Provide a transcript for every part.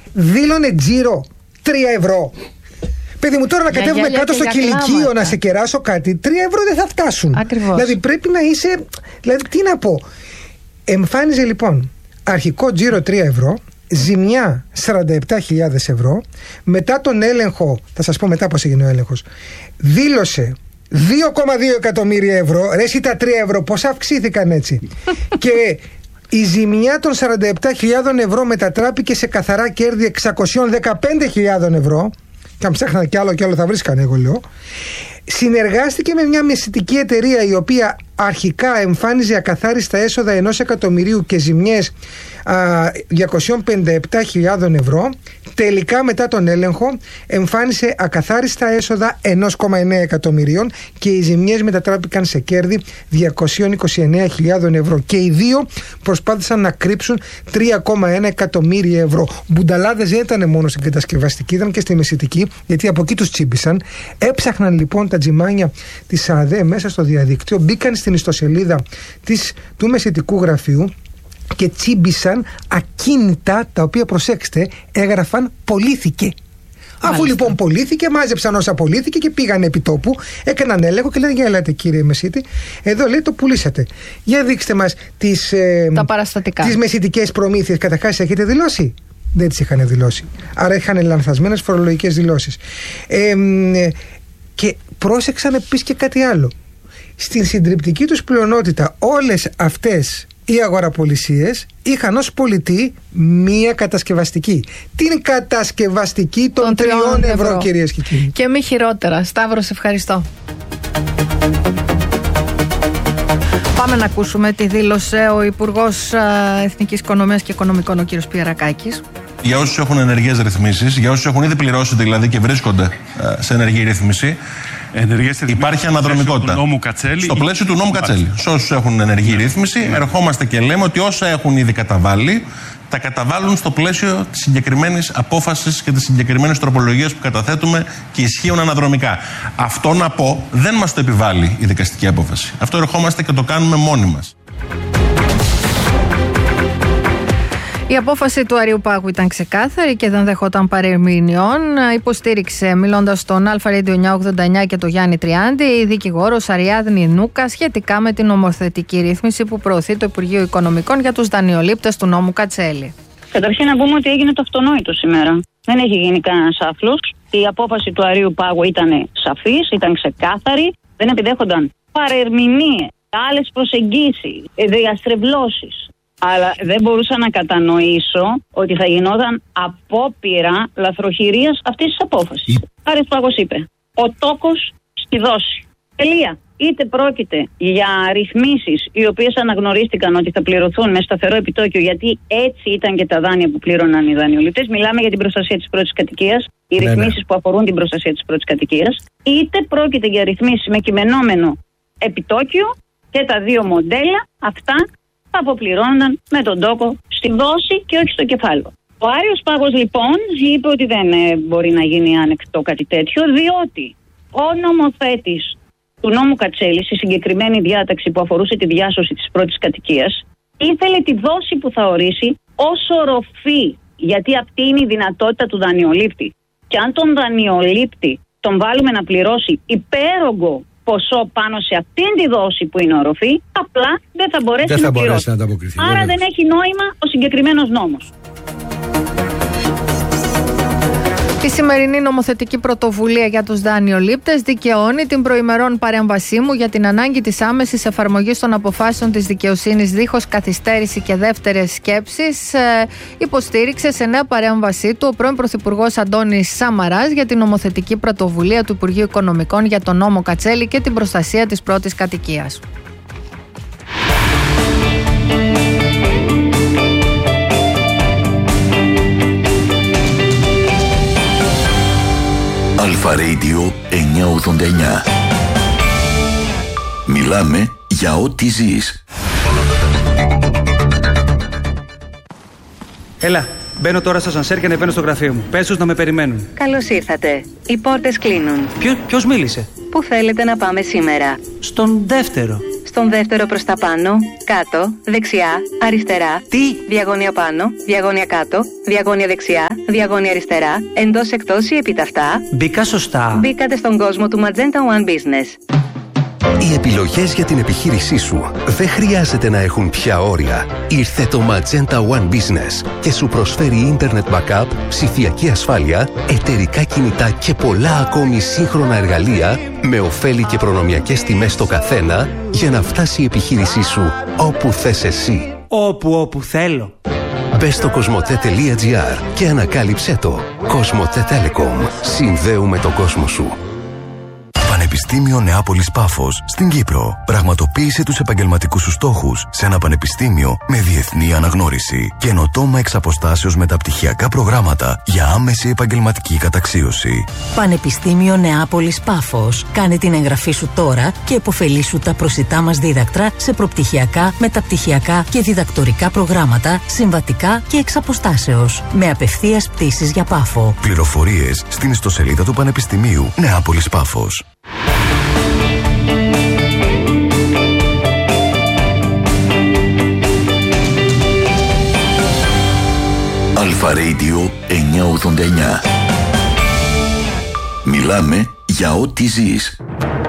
δήλωνε τζίρο 3 ευρώ. Παιδί μου, τώρα να κατέβουμε κάτω στο κηλικείο να σε κεράσω κάτι, 3 ευρώ δεν θα φτάσουν. Ακριβώς. Δηλαδή πρέπει να είσαι. Δηλαδή, τι να πω. Εμφάνιζε λοιπόν αρχικό τζίρο 3 ευρώ, ζημιά 47.000 ευρώ. Μετά τον έλεγχο, θα σας πω μετά πώς έγινε ο έλεγχος, δήλωσε 2,2 εκατομμύρια ευρώ. Ρε εσύ τα 3 ευρώ πώς αυξήθηκαν έτσι? Και η ζημιά των 47.000 ευρώ μετατράπηκε σε καθαρά κέρδη 615.000 ευρώ. Και αν ψάχνανε κι άλλο θα βρίσκανε, εγώ λέω. Συνεργάστηκε με μια μεσητική εταιρεία η οποία αρχικά εμφάνιζε ακαθάριστα έσοδα 1 εκατομμυρίου και ζημιές 257.000 ευρώ. Τελικά μετά τον έλεγχο εμφάνισε ακαθάριστα έσοδα 1,9 εκατομμυρίων και οι ζημιές μετατράπηκαν σε κέρδη 229.000 ευρώ. Και οι δύο προσπάθησαν να κρύψουν 3,1 εκατομμύρια ευρώ. Μπουνταλάδες δεν ήταν μόνο στην κατασκευαστική, ήταν και στη μεσητική, γιατί από εκεί τους τσίμπησαν. Έψαχναν λοιπόν τα τζιμάνια της ΑΔΕ μέσα στο διαδίκτυο, μπήκαν στην ιστοσελίδα του μεσητικού γραφείου και τσίμπησαν ακίνητα τα οποία, προσέξτε, έγραφαν πωλήθηκε. Αφού λοιπόν πωλήθηκε, μάζεψαν όσα πωλήθηκε και πήγαν επί τόπου, έκαναν έλεγχο και λένε: για ελάτε κύριε Μεσίτη, εδώ λέει το πουλήσατε. Για δείξτε μας τα παραστατικά. Τις μεσητικές προμήθειες. Καταρχάς, έχετε δηλώσει? Δεν τις είχαν δηλώσει. Άρα είχαν λανθασμένες φορολογικές δηλώσεις. Και πρόσεξαν επίσης και κάτι άλλο. Στην συντριπτική τους πλειονότητα όλες αυτές οι αγοραπολισίες είχαν ως πολιτή μία κατασκευαστική. Την κατασκευαστική των 3 ευρώ, κυρίες και κύριοι. Και μη χειρότερα. Σταύρο, σε ευχαριστώ. Πάμε να ακούσουμε τι δήλωσε ο Υπουργός Εθνικής Οικονομίας και Οικονομικών, ο κύριος Πιερακάκης. Για όσους έχουν ενεργές ρυθμίσεις, για όσους έχουν ήδη πληρώσει δηλαδή και βρίσκονται σε ενεργή ρύθμιση, υπάρχει αναδρομικότητα. Στο πλαίσιο του νόμου Κατσέλη. Σε όσους έχουν ενεργή ρύθμιση, ερχόμαστε και λέμε ότι όσα έχουν ήδη καταβάλει, τα καταβάλουν στο πλαίσιο της συγκεκριμένης απόφασης και της συγκεκριμένης τροπολογίας που καταθέτουμε και ισχύουν αναδρομικά. Αυτό να πω δεν μας το επιβάλλει η δικαστική απόφαση. Αυτό ερχόμαστε και το κάνουμε μόνοι μας. Η απόφαση του Αριού Πάγου ήταν ξεκάθαρη και δεν δεχόταν παρερμηνιών. Υποστήριξε, μιλώντας στον Αλφα Radio 989 και το Γιάννη Τριάντη, η δικηγόρος Αριάδνη Νούκα σχετικά με την νομοθετική ρύθμιση που προωθεί το Υπουργείο Οικονομικών για τους δανειολήπτες του νόμου Κατσέλη. Καταρχήν να πούμε ότι έγινε το αυτονόητο σήμερα. Δεν έχει γίνει κανένας άθλος. Η απόφαση του Αρίου Πάγου ήταν σαφής, ήταν ξεκάθαρη. Δεν επιδέχονταν παρερμηνίες, άλλες προσεγγίσεις, διαστρεβλώσεις. Αλλά δεν μπορούσα να κατανοήσω ότι θα γινόταν απόπειρα λαθροχειρίας αυτής της απόφασης. Άρης Πάγος είπε: ο τόκος στη δόση. Τελεία. Είτε πρόκειται για ρυθμίσεις οι οποίες αναγνωρίστηκαν ότι θα πληρωθούν με σταθερό επιτόκιο, γιατί έτσι ήταν και τα δάνεια που πλήρωναν οι δανειοληπτές. Μιλάμε για την προστασία της πρώτης κατοικίας, οι ρυθμίσεις που αφορούν την προστασία της πρώτης κατοικίας. Είτε πρόκειται για ρυθμίσεις με κειμενόμενο επιτόκιο, και τα δύο μοντέλα αυτά θα αποπληρώνονταν με τον τόκο στη δόση και όχι στο κεφάλαιο. Ο Άριος Πάγος λοιπόν είπε ότι δεν μπορεί να γίνει ανεκτό κάτι τέτοιο, διότι ο νομοθέτης του νόμου Κατσέλη, στη συγκεκριμένη διάταξη που αφορούσε τη διάσωση της πρώτης κατοικίας, ήθελε τη δόση που θα ορίσει ως οροφή, γιατί αυτή είναι η δυνατότητα του δανειολήπτη. Και αν τον δανειολήπτη τον βάλουμε να πληρώσει υπέρογκο ποσό πάνω σε αυτήν τη δόση που είναι οροφή, απλά δεν θα μπορέσει να πληρώσει. Άρα δεν έχει νόημα ο συγκεκριμένος νόμος. Η σημερινή νομοθετική πρωτοβουλία για τους δανειολήπτες δικαιώνει την προημερών παρέμβασή μου για την ανάγκη της άμεσης εφαρμογής των αποφάσεων της δικαιοσύνης δίχως καθυστέρηση και δεύτερες σκέψεις. Υποστήριξε σε νέα παρέμβασή του ο πρώην Πρωθυπουργός Αντώνης Σαμαράς για την νομοθετική πρωτοβουλία του Υπουργείου Οικονομικών για τον νόμο Κατσέλη και την προστασία της πρώτης κατοικίας. Αλφα Radio 989. Μιλάμε για ό,τι ζεις. Έλα, μπαίνω τώρα στο σανσέρ και ανεβαίνω στο γραφείο μου. Πες τους να με περιμένουν. Καλώς ήρθατε. Οι πόρτες κλείνουν. Ποιος μίλησε? Πού θέλετε να πάμε σήμερα? Στον δεύτερο. στον δεύτερο προς τα πάνω, κάτω, δεξιά, αριστερά. Τι? Διαγώνια πάνω, διαγώνια κάτω, διαγώνια δεξιά, διαγώνια αριστερά, εντός εκτός ή επιταυτά. Μπήκα σωστά. Μπήκατε στον κόσμο του Magenta One Business. Οι επιλογές για την επιχείρησή σου δεν χρειάζεται να έχουν πια όρια. Ήρθε το Magenta One Business και σου προσφέρει Internet Backup, ψηφιακή ασφάλεια, εταιρικά κινητά και πολλά ακόμη σύγχρονα εργαλεία με ωφέλη και προνομιακές τιμές στο καθένα για να φτάσει η επιχείρησή σου όπου θες εσύ. Όπου θέλω. Μπες στο cosmote.gr και ανακάλυψέ το. Cosmote Telecom. Συνδέουμε τον κόσμο σου. Πανεπιστήμιο Νεάπολης Πάφος στην Κύπρο. Πραγματοποίησε τους επαγγελματικούς σου στόχους σε ένα πανεπιστήμιο με διεθνή αναγνώριση. Καινοτόμα εξ αποστάσεως μεταπτυχιακά προγράμματα για άμεση επαγγελματική καταξίωση. Πανεπιστήμιο Νεάπολης Πάφος. Κάνε την εγγραφή σου τώρα και επωφελήσου τα προσιτά μας δίδακτρα σε προπτυχιακά, μεταπτυχιακά και διδακτορικά προγράμματα, συμβατικά και εξ αποστάσεως. Με απευθείας πτήσεις για Πάφο. Πληροφορίες στην ιστοσελίδα του Πανεπιστημίου Νεάπολης Πάφος. Αλφα Radio 989. Μιλάμε για ό,τι ζεις.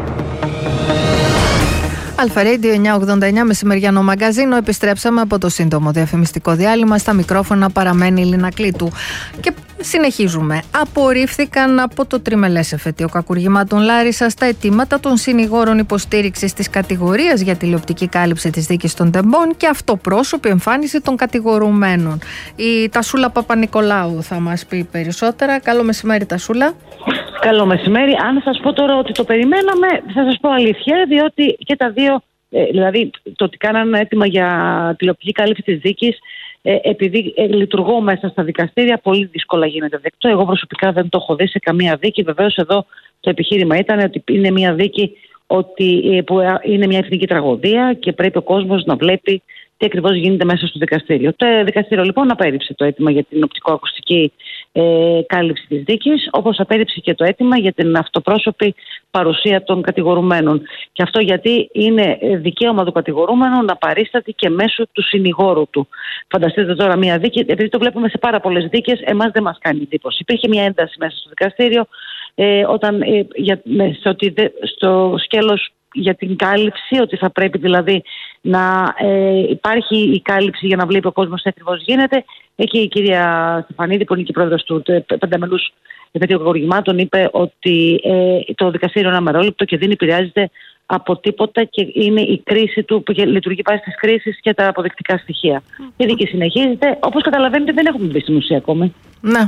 Αλφα Radio 989, μεσημεριανό μαγκαζίνο. Επιστρέψαμε από το σύντομο διαφημιστικό διάλειμμα. Στα μικρόφωνα παραμένει η Λίνα Κλήτου. Και συνεχίζουμε. Απορρίφθηκαν από το τριμελές εφετείο κακουργημάτων Λάρισσας τα αιτήματα των συνηγόρων υποστήριξης της κατηγορίας για τηλεοπτική κάλυψη της δίκης των τεμπών και αυτοπρόσωπη εμφάνιση των κατηγορουμένων. Η Τασούλα Παπα-Νικολάου θα μας πει περισσότερα. Καλό μεσημέρι, Τασούλα. Καλό μεσημέρι. Αν σας πω τώρα ότι το περιμέναμε, θα σας πω αλήθεια, διότι και τα δύο, δηλαδή το ότι κάνανε έτοιμα για τηλεοπτική κάλυψη της δίκης, επειδή λειτουργώ μέσα στα δικαστήρια, πολύ δύσκολα γίνεται δεκτό. Εγώ προσωπικά δεν το έχω δει σε καμία δίκη. Βεβαίως εδώ το επιχείρημα ήταν ότι είναι μια δίκη που είναι μια εθνική τραγωδία και πρέπει ο κόσμος να βλέπει τι ακριβώς γίνεται μέσα στο δικαστήριο. Το δικαστήριο λοιπόν απέρριψε το αίτημα για την οπτικοακουστική κάλυψη της δίκης, όπως απέρριψε και το αίτημα για την αυτοπρόσωπη παρουσία των κατηγορουμένων. Και αυτό γιατί είναι δικαίωμα του κατηγορούμενου να παρίσταται και μέσω του συνηγόρου του. Φανταστείτε τώρα μια δίκη, επειδή το βλέπουμε σε πάρα πολλές δίκες, εμάς δεν μας κάνει εντύπωση. Υπήρχε μια ένταση μέσα στο δικαστήριο στο σκέλος για την κάλυψη, ότι θα πρέπει δηλαδή να υπάρχει η κάλυψη για να βλέπει ο κόσμος τι ακριβώς γίνεται. Εκεί η κυρία Στεφανίδη, που είναι και πρόεδρος του πενταμελούς εφετείου κακουργημάτων, είπε ότι το δικαστήριο είναι αμερόληπτο και δεν επηρεάζεται από τίποτα και είναι η κρίση του που λειτουργεί βάσει της κρίσης και τα αποδεικτικά στοιχεία. Η δίκη συνεχίζεται. Όπως καταλαβαίνετε, δεν έχουμε μπει στην ουσία ακόμη. Ναι.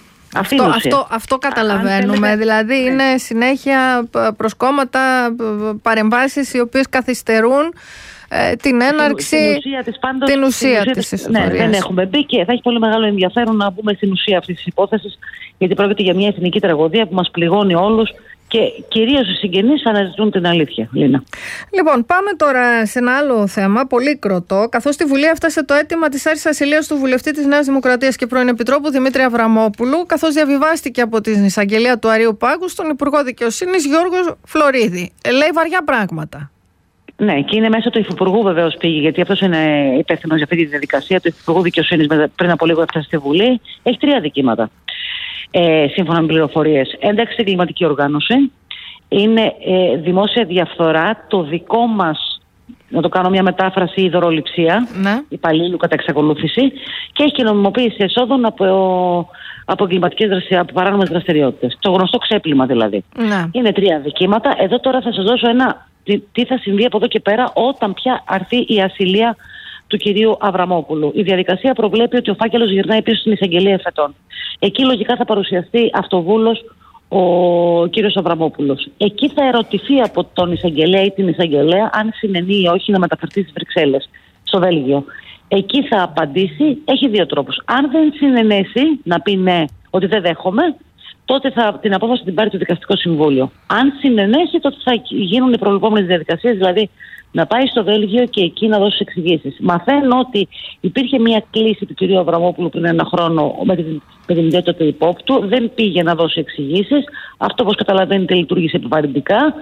Αυτό καταλαβαίνουμε. Δηλαδή είναι συνέχεια προσκόμματα, παρεμβάσεις οι οποίες καθυστερούν την έναρξη, την ουσία της ιστορίας. Ναι, δεν έχουμε μπει και θα έχει πολύ μεγάλο ενδιαφέρον να μπούμε στην ουσία αυτής της υπόθεσης, γιατί πρόκειται για μια εθνική τραγωδία που μας πληγώνει όλους και κυρίως οι συγγενείς αναζητούν την αλήθεια. Λίνα. Λοιπόν, πάμε τώρα σε ένα άλλο θέμα, πολύ κροτό. Καθώς στη Βουλή έφτασε το αίτημα της άρσης ασυλίας του βουλευτή της Νέας Δημοκρατίας και πρώην Επιτρόπου Δημήτρη Αβραμόπουλου, καθώς διαβιβάστηκε από την εισαγγελία του Αριού Πάγου στον Υπουργό Δικαιοσύνης Γιώργο Φλωρίδη. Λέει βαριά πράγματα. Ναι, και είναι μέσω του Υφυπουργού βεβαίως πήγε, γιατί αυτός είναι υπεύθυνος για αυτή τη διαδικασία. Του Υφυπουργού Δικαιοσύνης πριν από λίγο έφτασε στη Βουλή. Έχει 3 δικήματα. Σύμφωνα με πληροφορίες. Ένταξη στην κλιματική οργάνωση. Είναι δημόσια διαφθορά, το δικό μας, να το κάνω μια μετάφραση, η δωροληψία, υπαλλήλου κατά εξακολούθηση, και έχει και νομιμοποίηση εσόδων από από παράνομες δραστηριότητες. Το γνωστό ξέπλυμα δηλαδή. Ναι. Είναι 3 δικήματα. Εδώ τώρα θα σας δώσω τι θα συμβεί από εδώ και πέρα όταν πια αρθεί η ασυλία του κυρίου Αβραμόπουλου. Η διαδικασία προβλέπει ότι ο φάκελος γυρνάει πίσω στην εισαγγελία εφετών. Εκεί λογικά θα παρουσιαστεί αυτοβούλος ο κύριος Αβραμόπουλος. Εκεί θα ερωτηθεί από τον εισαγγελέα ή την εισαγγελέα αν συνενεί ή όχι να μεταφερθεί στις Βρυξέλλες, στο Βέλγιο. Εκεί θα απαντήσει, έχει 2 τρόπους. Αν δεν συνενέσει, να πει ναι, ότι δεν δέχομαι, τότε την απόφαση την πάρει το Δικαστικό Συμβούλιο. Αν συνενέσει, τότε θα γίνουν οι προβλεπόμενες διαδικασίες, δηλαδή να πάει στο Βέλγιο και εκεί να δώσει εξηγήσεις. Μαθαίνω ότι υπήρχε μια κλίση του κυρίου Αβραμόπουλου πριν 1 χρόνο με την ιδιότητα του υπόπτου. Δεν πήγε να δώσει εξηγήσεις. Αυτό, όπως καταλαβαίνετε, λειτουργήσε επιβαρυντικά.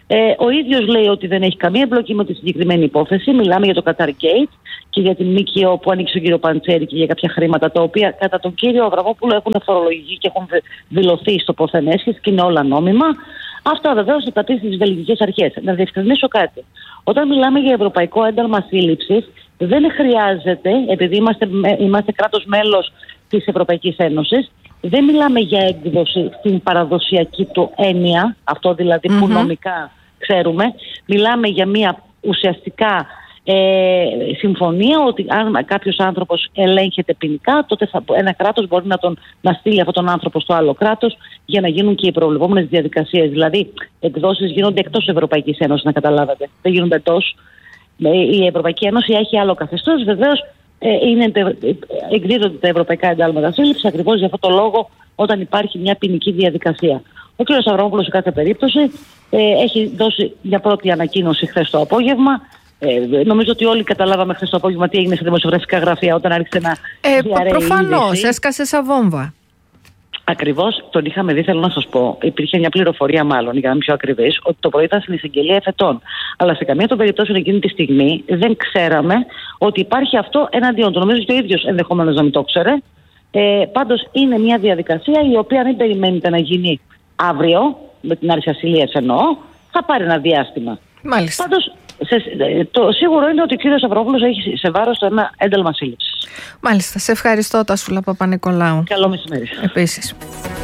Ο ίδιος λέει ότι δεν έχει καμία εμπλοκή με τη συγκεκριμένη υπόθεση. Μιλάμε για το Qatar Gate και για την ΜΚΟ που ανοίξει ο κύριο Παντσέρη και για κάποια χρήματα τα οποία κατά τον κύριο Αβραμόπουλο έχουν φορολογηθεί και έχουν δηλωθεί στο πόθεν έσχεση και είναι όλα νόμιμα. Αυτά βεβαίως επατήσει στις βελγικές αρχές. Να διευκρινίσω κάτι. Όταν μιλάμε για ευρωπαϊκό ένταλμα σύλληψης, δεν χρειάζεται, επειδή είμαστε κράτος μέλος της Ευρωπαϊκής Ένωσης, δεν μιλάμε για έκδοση στην παραδοσιακή του έννοια, αυτό δηλαδή που νομικά ξέρουμε. Μιλάμε για μια ουσιαστικά συμφωνία ότι αν κάποιος άνθρωπος ελέγχεται ποινικά, τότε ένα κράτος μπορεί να στείλει αυτόν τον άνθρωπο στο άλλο κράτος για να γίνουν και οι προβλεπόμενες διαδικασίες. Δηλαδή, εκδόσεις γίνονται εκτός Ευρωπαϊκής Ένωσης, να καταλάβετε. Δεν γίνονται εντός. Η Ευρωπαϊκή Ένωση έχει άλλο καθεστώς. Βεβαίως, εκδίδονται τα ευρωπαϊκά εντάλματα σύλληψης ακριβώς για αυτό το λόγο, όταν υπάρχει μια ποινική διαδικασία. Ο κ. Αβραμόπουλος σε κάθε περίπτωση έχει δώσει μια πρώτη ανακοίνωση χθες το απόγευμα. Νομίζω ότι όλοι καταλάβαμε χθες το απόγευμα τι έγινε σε δημοσιογραφικά γραφεία όταν άρχισε να διαρρέει. Προφανώς, έσκασε σαν βόμβα. Ακριβώς, τον είχαμε δει, θέλω να σας πω. Υπήρχε μια πληροφορία, μάλλον, για να είμαι πιο ακριβής, ότι το πρωί ήταν στην εισαγγελία εφετών. Αλλά σε καμία των περιπτώσεων εκείνη τη στιγμή δεν ξέραμε ότι υπάρχει αυτό εναντίον του. Νομίζω ότι ο ίδιος ενδεχομένως να μην το ξέρε. Πάντως είναι μια διαδικασία η οποία δεν περιμένετε να γίνει αύριο, με την άρση ασυλίας εννοώ, θα πάρει ένα διάστημα. Μάλιστα. Πάντως, το σίγουρο είναι ότι ο κύριος Αβραμόπουλος έχει σε βάρος το ένα ένταλμα σύλληψης. Μάλιστα. Σε ευχαριστώ, Τασούλα Παπα-Νικολάου. Καλό μεσημέρι. Επίσης.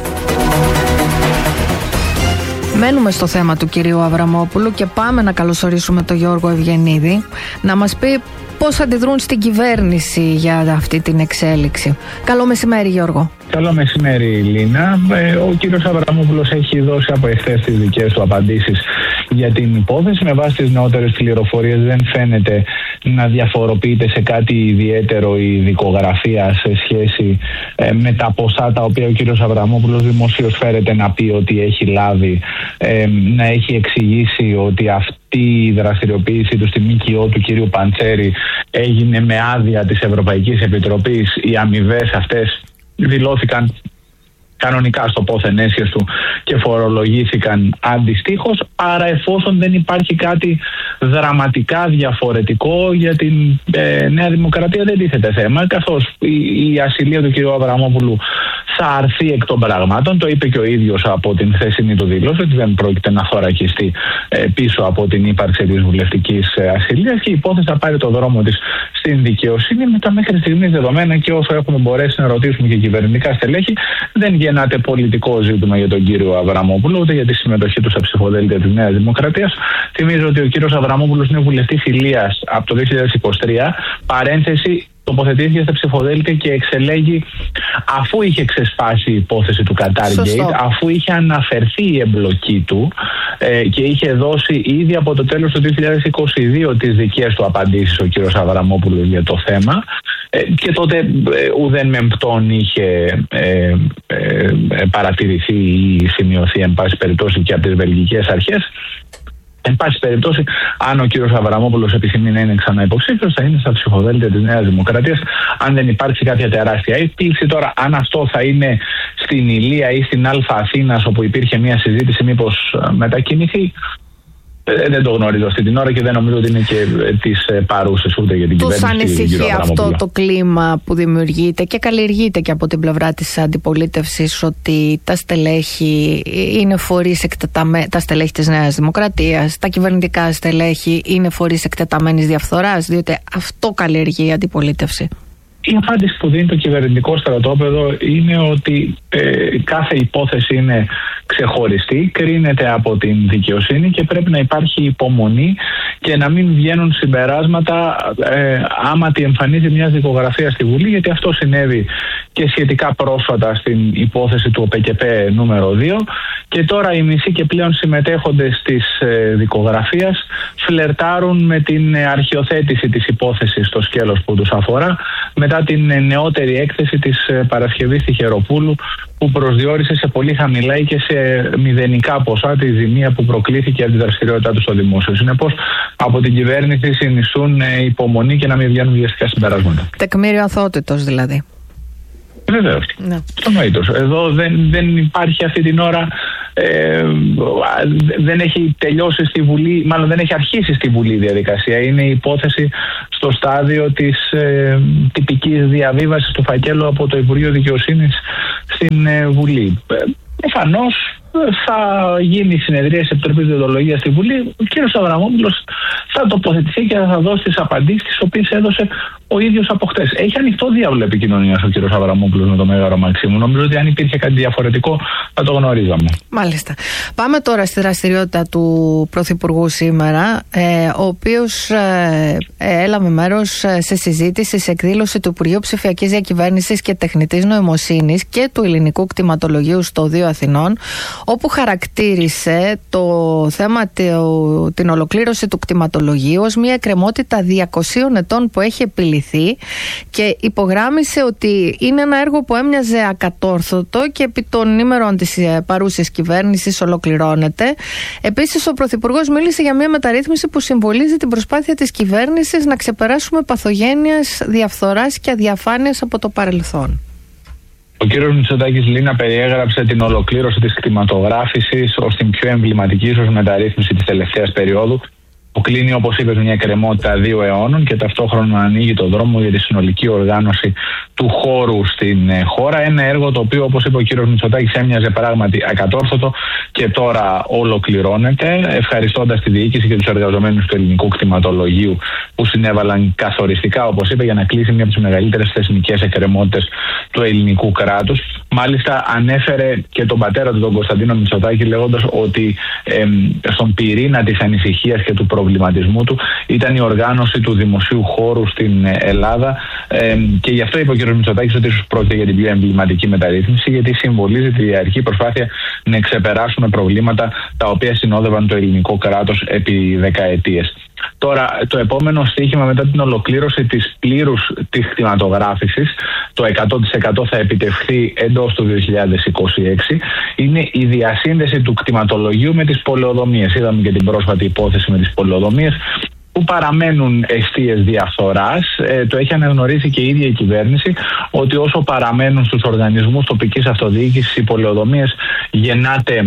Μένουμε στο θέμα του κυρίου Αβραμόπουλου και πάμε να καλωσορίσουμε τον Γιώργο Ευγενίδη να μας πει πώς αντιδρούν στην κυβέρνηση για αυτή την εξέλιξη. Καλό μεσημέρι, Γιώργο. Καλό μεσημέρι, Λίνα. Ο κύριος Αβραμόπουλος έχει δώσει από εχθές τις δικές του απαντήσεις για την υπόθεση. Με βάση τις νεότερες πληροφορίες δεν φαίνεται να διαφοροποιείται σε κάτι ιδιαίτερο η δικογραφία σε σχέση με τα ποσά τα οποία ο κύριος Αβραμόπουλος δημοσίως φέρεται να πει ότι έχει λάβει, να έχει εξηγήσει ότι αυτή η δραστηριοποίηση του στη ΜΚΟ του κύριου Παντσέρη έγινε με άδεια της Ευρωπαϊκής Επιτροπής. Οι αμοιβές αυτές δηλώθηκαν κανονικά στο πόθεν έσχεση του και φορολογήθηκαν αντιστοίχως. Άρα, εφόσον δεν υπάρχει κάτι δραματικά διαφορετικό για την Νέα Δημοκρατία, δεν τίθεται θέμα, καθώς η ασυλία του κ. Αβραμόπουλου θα αρθεί εκ των πραγμάτων. Το είπε και ο ίδιος από την χθεσινή του δήλωση ότι δεν πρόκειται να θωρακιστεί πίσω από την ύπαρξη της βουλευτικής ασυλίας και η υπόθεση θα πάρει το δρόμο της στην δικαιοσύνη. Με τα μέχρι στιγμής δεδομένα και όσο έχουμε μπορέσει να ρωτήσουμε και κυβερνητικά στελέχη, δεν γεννάται πολιτικό ζήτημα για τον κύριο Αβραμόπουλο ούτε για τη συμμετοχή του στα ψηφοδέλτια της Νέας Δημοκρατίας. Θυμίζω ότι ο κύριος Αβραμόπουλος είναι βουλευτής Ηλίας από το 2023. Παρένθεση, τοποθετήθηκε στα ψηφοδέλτια και εξελέγει αφού είχε ξεσπάσει η υπόθεση του Qatar Gate, αφού είχε αναφερθεί η εμπλοκή του και είχε δώσει ήδη από το τέλος του 2022 τις δικές του απαντήσεις ο κύριος Αβραμόπουλος για το θέμα και τότε ουδέν μεμπτόν είχε παρατηρηθεί ή σημειωθεί εν πάση περιπτώσει και από τις βελγικές αρχές. Εν πάση περιπτώσει, αν ο κύριος Αβραμόπουλος επιθυμεί να είναι ξανά υποψήφιος, θα είναι στα ψηφοδέλτια της Νέας Δημοκρατίας, αν δεν υπάρξει κάποια τεράστια έκπληξη. Τώρα, αν αυτό θα είναι στην Ηλία ή στην Αλφα Αθήνας, όπου υπήρχε μια συζήτηση, μήπως μετακινηθεί, δεν το γνωρίζω αυτή την ώρα και δεν νομίζω ότι είναι και τις παρούσες ούτε για την κυβέρνηση. Τους ανησυχεί αυτό το κλίμα που δημιουργείται και καλλιεργείται και από την πλευρά της αντιπολίτευσης, ότι τα στελέχη είναι φορείς τα στελέχη της Νέας Δημοκρατίας, τα κυβερνητικά στελέχη είναι φορείς εκτεταμένης διαφθοράς, διότι αυτό καλλιεργεί η αντιπολίτευση. Η απάντηση που δίνει το κυβερνητικό στρατόπεδο είναι ότι κάθε υπόθεση είναι ξεχωριστή, κρίνεται από την δικαιοσύνη και πρέπει να υπάρχει υπομονή και να μην βγαίνουν συμπεράσματα άμα τη εμφανίζει μια δικογραφία στη Βουλή, γιατί αυτό συνέβη και σχετικά πρόσφατα στην υπόθεση του ΟΠΕΚΕΠΕ νούμερο 2 και τώρα οι μισοί και πλέον συμμετέχοντες της δικογραφίας φλερτάρουν με την αρχιοθέτηση της υπόθεσης στο σκέλος που τους αφορά μετά την νεότερη έκθεση της Παρασκευής Τυχεροπούλου που προσδιορίσε σε πολύ χαμηλά ή και σε μηδενικά ποσά τη ζημία που προκλήθηκε από τη δραστηριότητά του στο δημόσιο. Συνεπώς, από την κυβέρνηση συνιστούν υπομονή και να μην βγαίνουν βιαστικά συμπεράσματα. Τεκμήριο αθωότητος δηλαδή. Βεβαίως. Ναι. Εδώ δεν υπάρχει αυτή την ώρα δεν έχει τελειώσει στη Βουλή, μάλλον δεν έχει αρχίσει στη Βουλή η διαδικασία. Είναι η υπόθεση στο στάδιο της τυπικής διαβίβασης του φακέλου από το Υπουργείο Δικαιοσύνης στην Βουλή. Προφανώς θα γίνει συνεδρία της Επιτροπής Διοντολογίας στη Βουλή. Ο κ. Αβραμόπουλος θα τοποθετηθεί και θα δώσει τις απαντήσεις τις οποίες έδωσε ο ίδιος από χτες. Έχει ανοιχτό διάβλο επικοινωνίας ο κ. Αβραμόπουλος με τον Μέγαρο Μαξίμου. Νομίζω ότι αν υπήρχε κάτι διαφορετικό θα το γνωρίζαμε. Μάλιστα. Πάμε τώρα στη δραστηριότητα του Πρωθυπουργού σήμερα, ο οποίος έλαβε μέρος σε συζήτηση, σε εκδήλωση του Υπουργείου Ψηφιακής Διακυβέρνησης και Τεχνητής Νοημοσύνης και του Ελληνικού Κτηματολογίου στο Οδείο Αθηνών, όπου χαρακτήρισε το θέμα, την ολοκλήρωση του κτηματολογίου ως μια εκκρεμότητα 200 ετών που έχει επιλυθεί, και υπογράμμισε ότι είναι ένα έργο που έμοιαζε ακατόρθωτο και επί των ημερών της παρούσης κυβέρνησης ολοκληρώνεται. Επίσης, ο Πρωθυπουργός μίλησε για μια μεταρρύθμιση που συμβολίζει την προσπάθεια της κυβέρνησης να ξεπεράσουμε παθογένειες διαφθοράς και αδιαφάνειας από το παρελθόν. Ο κύριος Μητσοτάκης, Λίνα, περιέγραψε την ολοκλήρωση της κτηματογράφησης ως την πιο εμβληματική ίσως μεταρρύθμιση της τελευταίας περίοδου, που κλείνει, όπως είπε, μια εκκρεμότητα 2 αιώνων και ταυτόχρονα ανοίγει το δρόμο για τη συνολική οργάνωση του χώρου στην χώρα. Ένα έργο το οποίο, όπως είπε ο κύριος Μητσοτάκης, έμοιαζε πράγματι ακατόρθωτο και τώρα ολοκληρώνεται, ευχαριστώντας τη διοίκηση και τους εργαζομένους του ελληνικού κτηματολογίου που συνέβαλαν καθοριστικά, όπως είπε, για να κλείσει μια από τις μεγαλύτερες θεσμικές εκκρεμότητες του ελληνικού κράτους. Μάλιστα, ανέφερε και τον πατέρα του, τον Κωνσταντίνο Μητσοτάκη, λέγοντας ότι στον πυρήνα της ανησυχίας και του προβληματισμού του ήταν η οργάνωση του δημοσίου χώρου στην Ελλάδα, και γι' αυτό είπε ο κ. Μητσοτάκης ότι ίσως πρόκειται για την πιο εμβληματική μεταρρύθμιση, γιατί συμβολίζει τη διαρκή προσπάθεια να ξεπεράσουμε προβλήματα τα οποία συνόδευαν το ελληνικό κράτος επί δεκαετίες. Τώρα, το επόμενο στοίχημα μετά την ολοκλήρωση της πλήρους της κτηματογράφησης, το 100% θα επιτευχθεί εντός του 2026, είναι η διασύνδεση του κτηματολογίου με τις πολεοδομίες. Είδαμε και την πρόσφατη υπόθεση με τις πολεοδομίες, που παραμένουν εστίες διαφθοράς. Το έχει αναγνωρίσει και η ίδια η κυβέρνηση, ότι όσο παραμένουν στους οργανισμούς τοπικής αυτοδιοίκησης οι πολεοδομίες, γεννάται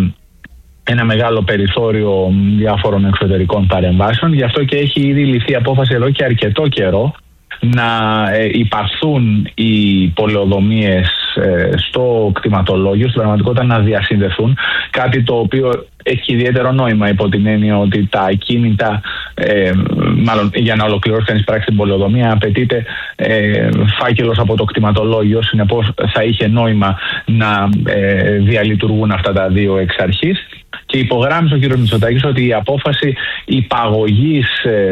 ένα μεγάλο περιθώριο διάφορων εξωτερικών παρεμβάσεων. Γι' αυτό και έχει ήδη ληφθεί απόφαση εδώ και αρκετό καιρό να υπαρθούν οι πολεοδομίες στο κτηματολόγιο, στην πραγματικότητα να διασυνδεθούν, κάτι το οποίο έχει ιδιαίτερο νόημα υπό την έννοια ότι τα ακίνητα, μάλλον για να ολοκληρώσει κανείς πράξη την πολεοδομία, απαιτείται φάκελος από το κτηματολόγιο, συνεπώς θα είχε νόημα να διαλειτουργούν αυτά τα δύο εξ αρχής. Και υπογράμμισε ο κ. Μητσοτάκης ότι η απόφαση υπαγωγής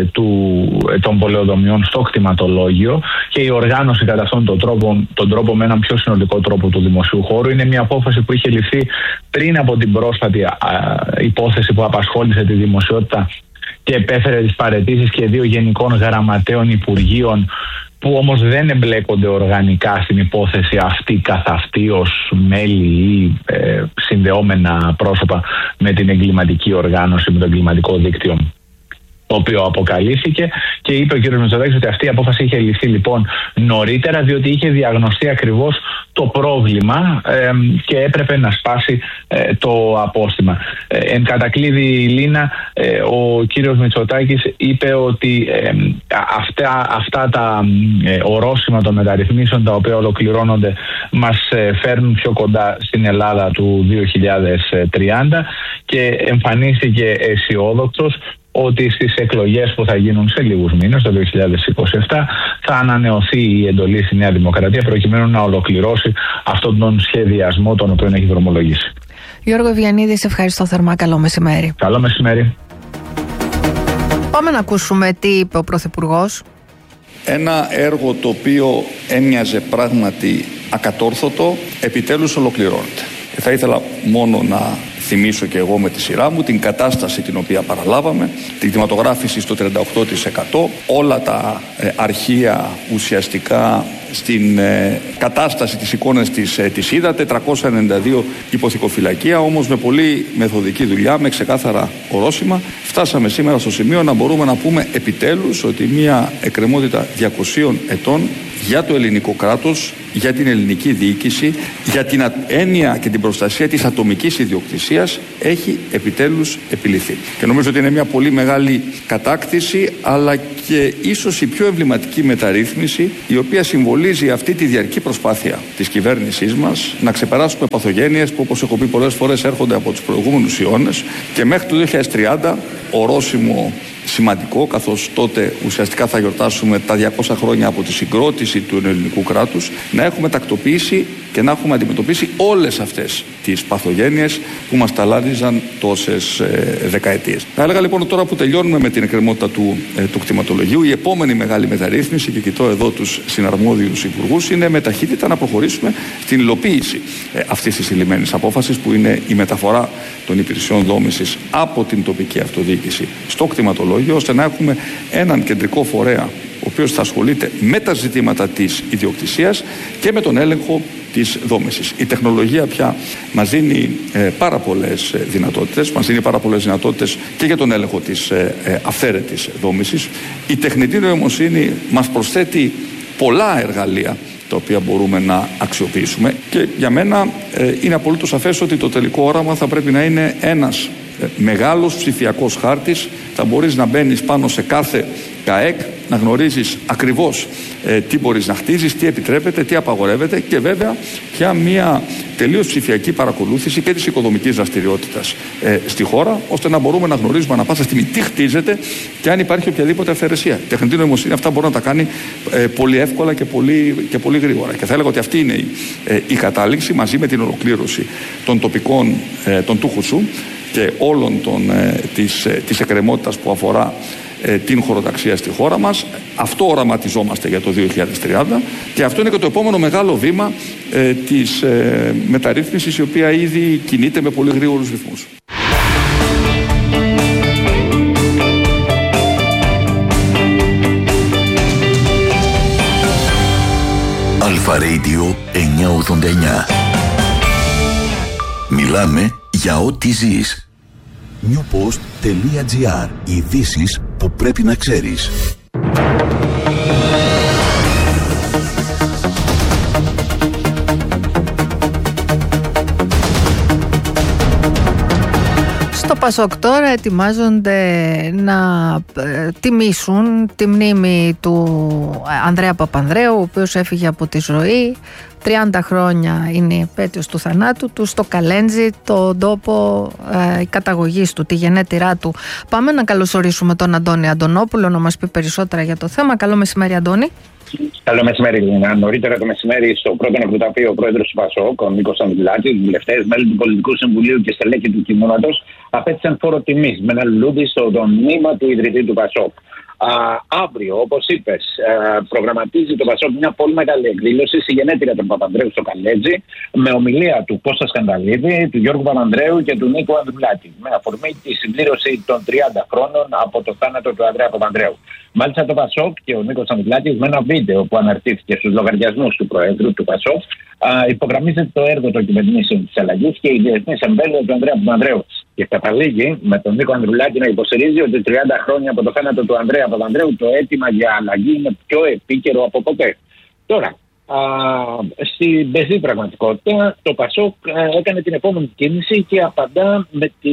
των πολεοδομιών στο κτηματολόγιο και η οργάνωση κατά αυτόν τον τρόπο με έναν πιο συνολικό τρόπο του δημοσίου χώρου είναι μια απόφαση που είχε ληφθεί πριν από την πρόσφατη υπόθεση που απασχόλησε τη δημοσιότητα και επέφερε τις παραιτήσεις και 2 γενικών γραμματέων υπουργείων, που όμως δεν εμπλέκονται οργανικά στην υπόθεση αυτή καθ' αυτή ως μέλη ή συνδεόμενα πρόσωπα με την εγκληματική οργάνωση, με το εγκληματικό δίκτυο το οποίο αποκαλύφθηκε. Και είπε ο κ. Μητσοτάκης ότι αυτή η απόφαση είχε ληφθεί λοιπόν νωρίτερα, διότι είχε διαγνωστεί ακριβώς το πρόβλημα και έπρεπε να σπάσει το απόστημα. Εν κατακλείδη, Λίνα, ο κύριος Μητσοτάκης είπε ότι αυτά τα ορόσημα των μεταρρυθμίσεων τα οποία ολοκληρώνονται μας φέρνουν πιο κοντά στην Ελλάδα του 2030 και εμφανίστηκε αισιόδοξος ότι στις εκλογές που θα γίνουν σε λίγους μήνες, το 2027, θα ανανεωθεί η εντολή στη Νέα Δημοκρατία προκειμένου να ολοκληρώσει αυτόν τον σχεδιασμό τον οποίο έχει δρομολογήσει. Γιώργο Ευγενίδη, σε ευχαριστώ θερμά. Καλό μεσημέρι. Καλό μεσημέρι. Πάμε να ακούσουμε τι είπε ο Πρωθυπουργός. Ένα έργο το οποίο έμοιαζε πράγματι ακατόρθωτο, επιτέλους ολοκληρώνεται. Θα ήθελα μόνο να θυμίσω και εγώ με τη σειρά μου την κατάσταση την οποία παραλάβαμε, την κτηματογράφηση στο 38%, όλα τα αρχεία ουσιαστικά στην κατάσταση της εικόνας της είδατε, 392 υποθηκοφυλακία, όμως με πολύ μεθοδική δουλειά, με ξεκάθαρα ορόσημα, φτάσαμε σήμερα στο σημείο να μπορούμε να πούμε επιτέλους ότι μια εκκρεμότητα 200 ετών για το ελληνικό κράτος για την ελληνική διοίκηση, για την έννοια και την προστασία της ατομικής ιδιοκτησίας έχει επιτέλους επιληθεί. Και νομίζω ότι είναι μια πολύ μεγάλη κατάκτηση, αλλά και ίσως η πιο εμβληματική μεταρρύθμιση, η οποία συμβολίζει αυτή τη διαρκή προσπάθεια της κυβέρνησής μας να ξεπεράσουμε παθογένειες που, όπως έχω πει πολλές φορές, έρχονται από τους προηγούμενους αιώνες και μέχρι το 2030, ορόσημο σημαντικό, καθώς τότε ουσιαστικά θα γιορτάσουμε τα 200 χρόνια από τη συγκρότηση του ελληνικού κράτους, να έχουμε τακτοποιήσει και να έχουμε αντιμετωπίσει όλες αυτές τις παθογένειες που μας ταλάνιζαν τόσες δεκαετίες. Θα έλεγα λοιπόν τώρα που τελειώνουμε με την εκκρεμότητα του κτηματολογίου, η επόμενη μεγάλη μεταρρύθμιση, και κοιτώ εδώ τους συναρμόδιους υπουργούς, είναι με ταχύτητα να προχωρήσουμε στην υλοποίηση αυτής της λυμμένης απόφασης, που είναι η μεταφορά των υπηρεσιών δόμησης από την τοπική αυτοδιοίκηση στο κτηματολόγιο, ώστε να έχουμε έναν κεντρικό φορέα ο οποίος θα ασχολείται με τα ζητήματα της ιδιοκτησίας και με τον έλεγχο της δόμησης. Η τεχνολογία πια μας δίνει πάρα πολλές δυνατότητες. Μας δίνει πάρα πολλές δυνατότητες και για τον έλεγχο της αυθαίρετης δόμησης. Η τεχνητή νοημοσύνη μας προσθέτει πολλά εργαλεία τα οποία μπορούμε να αξιοποιήσουμε, και για μένα είναι απολύτως σαφές ότι το τελικό όραμα θα πρέπει να είναι ένας μεγάλος ψηφιακός χάρτης. Θα μπορείς να μπαίνεις πάνω σε κάθε ΚΑΕΚ, να γνωρίζεις ακριβώς τι μπορείς να χτίζεις, τι επιτρέπεται, τι απαγορεύεται, και βέβαια για μια τελείως ψηφιακή παρακολούθηση και της οικοδομικής δραστηριότητας στη χώρα, ώστε να μπορούμε να γνωρίζουμε ανά πάσα στιγμή τι χτίζεται και αν υπάρχει οποιαδήποτε αυθαιρεσία. Η τεχνητή νοημοσύνη αυτά μπορεί να τα κάνει πολύ εύκολα και πολύ γρήγορα. Και θα έλεγα ότι αυτή είναι η κατάληξη, μαζί με την ολοκλήρωση των τοπικών, των ΤΟΥΧΟΥΣΟΥ και όλων της εκκρεμότητας που αφορά την χωροταξία στη χώρα μας. Αυτό οραματιζόμαστε για το 2030, και αυτό είναι και το επόμενο μεγάλο βήμα της μεταρρύθμισης, η οποία ήδη κινείται με πολύ γρήγορους ρυθμούς. Αλφα Radio 989. Μιλάμε για ό,τι ζεις. newpost.gr. Ειδήσεις που πρέπει να ξέρεις. Στο Πασόκ τώρα ετοιμάζονται να τιμήσουν τη μνήμη του Ανδρέα Παπανδρέου, ο οποίος έφυγε από τη ζωή. 30 χρόνια είναι η επέτειος του θανάτου του στο Καλέντζι, τον τόπο καταγωγής του, τη γενέτειρά του. Πάμε να καλωσορίσουμε τον Αντώνη Αντωνόπουλο να μας πει περισσότερα για το θέμα. Καλό μεσημέρι, Αντώνη. Καλό μεσημέρι, Λίνα. Νωρίτερα το μεσημέρι, στο πρώτο νεκροταφείο, ο πρόεδρος του Πασόκ, ο Νίκος Ανδρουλάκης, βουλευτές, μέλη του Πολιτικού Συμβουλίου και στελέχη του Κινήματος απέτυχαν φόρο τιμής με ένα λουλούδι στο μνήμα του ιδρυτή του Πασόκ. Αύριο, όπως είπες, προγραμματίζει το Πασόκ μια πολύ μεγάλη εκδήλωση στη γενέτειρα του Παπανδρέου στο Καλέτζι, με ομιλία του Κώστα Σκανδαλίδη, του Γιώργου Παπανδρέου και του Νίκου Ανδρουλάκη, με αφορμή τη συμπλήρωση των 30 χρόνων από το θάνατο του Ανδρέα Παπανδρέου. Μάλιστα, το Πασόκ και ο Νίκος Ανδρουλάκης, με ένα βίντεο που αναρτήθηκε στους λογαριασμούς του Προέδρου του Πασόκ, υπογραμμίζεται το έργο των κυβερνήσεων της αλλαγής και η διεθνής εμβέλεια του Ανδρέα Παπανδρέου. Και καταλήγει με τον Νίκο Ανδρουλάκη να υποστηρίζει ότι 30 χρόνια από το θάνατο του Ανδρέα Παπανδρέου το αίτημα για αλλαγή είναι πιο επίκαιρο από ποτέ. Τώρα, στην πεζή πραγματικότητα, το Πασόκ έκανε την επόμενη κίνηση και απαντά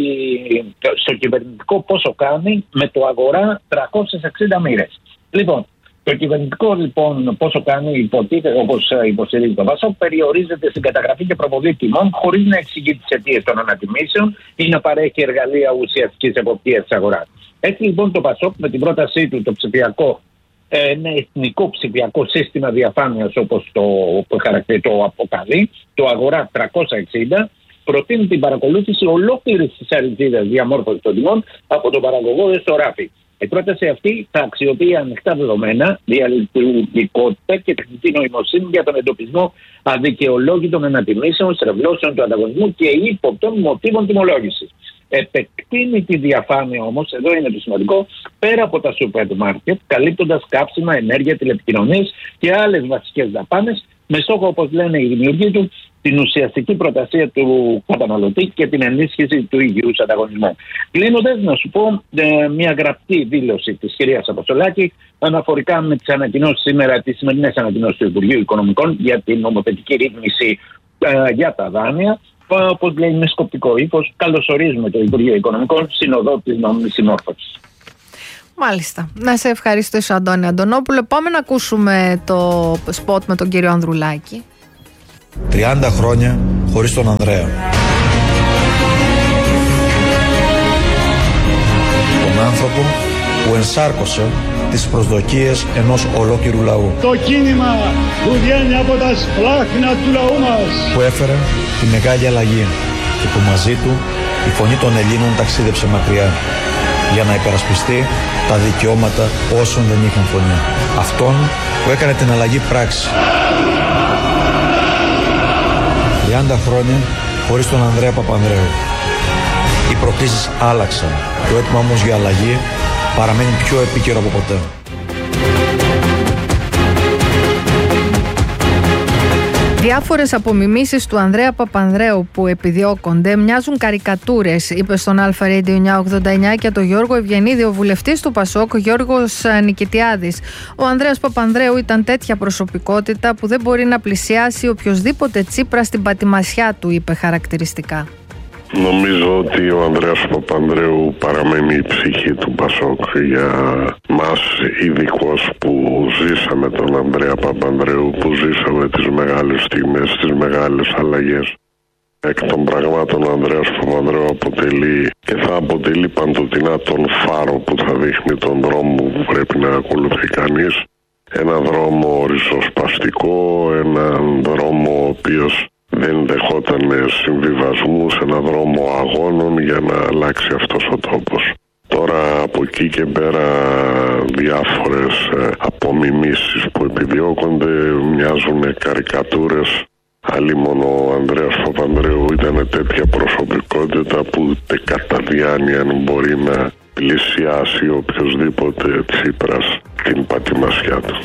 στο κυβερνητικό πόσο κάνει με το αγορά 360 μοίρες. Λοιπόν, το κυβερνητικό λοιπόν πόσο κάνει, υποτίθεται, όπως υποστηρίζει το Πασόκ, περιορίζεται στην καταγραφή και προβολή τιμών χωρίς να εξηγεί τις αιτίες των ανατιμήσεων ή να παρέχει εργαλεία ουσιαστικής εποπτείας της αγοράς. Έτσι λοιπόν το Πασόκ με την πρότασή του το ψηφιακό, ένα εθνικό ψηφιακό σύστημα διαφάνειας, όπως το αποκαλεί, το αγορά 360, προτείνει την παρακολούθηση ολόκληρης της αλυσίδας διαμόρφωσης των τιμών από τον παραγωγό έως το ράφι. Η πρόταση αυτή θα αξιοποιεί ανοιχτά δεδομένα, διαλειτουργικότητα και τεχνητή νοημοσύνη για τον εντοπισμό αδικαιολόγητων ανατιμήσεων, στρεβλώσεων του ανταγωνισμού και ύποπτων μοτίβων τιμολόγησης. Επεκτείνει τη διαφάνεια όμως, εδώ είναι το σημαντικό, πέρα από τα σούπερ μάρκετ, καλύπτοντας κάψιμα, ενέργεια, τηλεπικοινωνίες και άλλες βασικές δαπάνες, με στόχο, όπως λένε οι δημιουργοί του, την ουσιαστική προστασία του καταναλωτή και την ενίσχυση του υγιούς ανταγωνισμού. Κλείνοντας, να σου πω μια γραπτή δήλωση της κυρίας Αποστολάκη αναφορικά με τις ανακοινώσεις σήμερα, τις σημερινές ανακοινώσεις του Υπουργείου Οικονομικών για την νομοθετική ρύθμιση για τα δάνεια. Όπως λέει με σκοπτικό ύφος, καλωσορίζουμε το Υπουργείο Οικονομικών συνοδό της νόμιμης συμμόρφωσης. Μάλιστα. Να σε ευχαριστήσω, Αντώνη Αντωνόπουλε. Πάμε να ακούσουμε το σποτ με τον κύριο Ανδρουλάκη. 30 χρόνια χωρίς τον Ανδρέα. Τον άνθρωπο που ενσάρκωσε τις προσδοκίες ενός ολόκληρου λαού. Το κίνημα που βγαίνει από τα σπλάχνα του λαού μας. Που έφερε τη μεγάλη αλλαγή και που μαζί του η φωνή των Ελλήνων ταξίδεψε μακριά για να υπερασπιστεί τα δικαιώματα όσων δεν είχαν φωνή. Αυτόν που έκανε την αλλαγή πράξη. 30 χρόνια χωρίς τον Ανδρέα Παπανδρέου. Οι προκλήσεις άλλαξαν. Το αίτημα όμως για αλλαγή παραμένει πιο επίκαιρο από ποτέ. Διάφορες απομιμήσεις του Ανδρέα Παπανδρέου που επιδιώκονται μοιάζουν καρικατούρες, είπε στον Αλφα Radio 989 και το Γιώργο Ευγενίδη, ο βουλευτής του Πασόκ, Γιώργος Νικητιάδης. Ο Ανδρέας Παπανδρέου ήταν τέτοια προσωπικότητα που δεν μπορεί να πλησιάσει οποιοσδήποτε Τσίπρα στην πατημασιά του, είπε χαρακτηριστικά. Νομίζω ότι ο Ανδρέας Παπανδρέου παραμένει η ψυχή του Πασόκ. Για μας ειδικώς που ζήσαμε τον Ανδρέα Παπανδρέου, που ζήσαμε τις μεγάλες στιγμές, τις μεγάλες αλλαγές. Εκ των πραγμάτων ο Ανδρέας Παπανδρέου αποτελεί και θα αποτελεί παντοτινά τον φάρο που θα δείχνει τον δρόμο που πρέπει να ακολουθεί κανείς. Ένα δρόμο ριζοσπαστικό, έναν δρόμο ο οποίος δεν δεχόταν συμβιβασμούς, ένα δρόμο αγώνων για να αλλάξει αυτός ο τόπος. Τώρα από εκεί και πέρα διάφορες απομιμήσεις που επιδιώκονται μοιάζουν καρικατούρες. Αλλήμον ο Ανδρέας Παπανδρέου ήταν τέτοια προσωπικότητα που ούτε κατά διάνοια μπορεί να πλησιάσει οποιοσδήποτε Τσίπρας την πατημασιά του.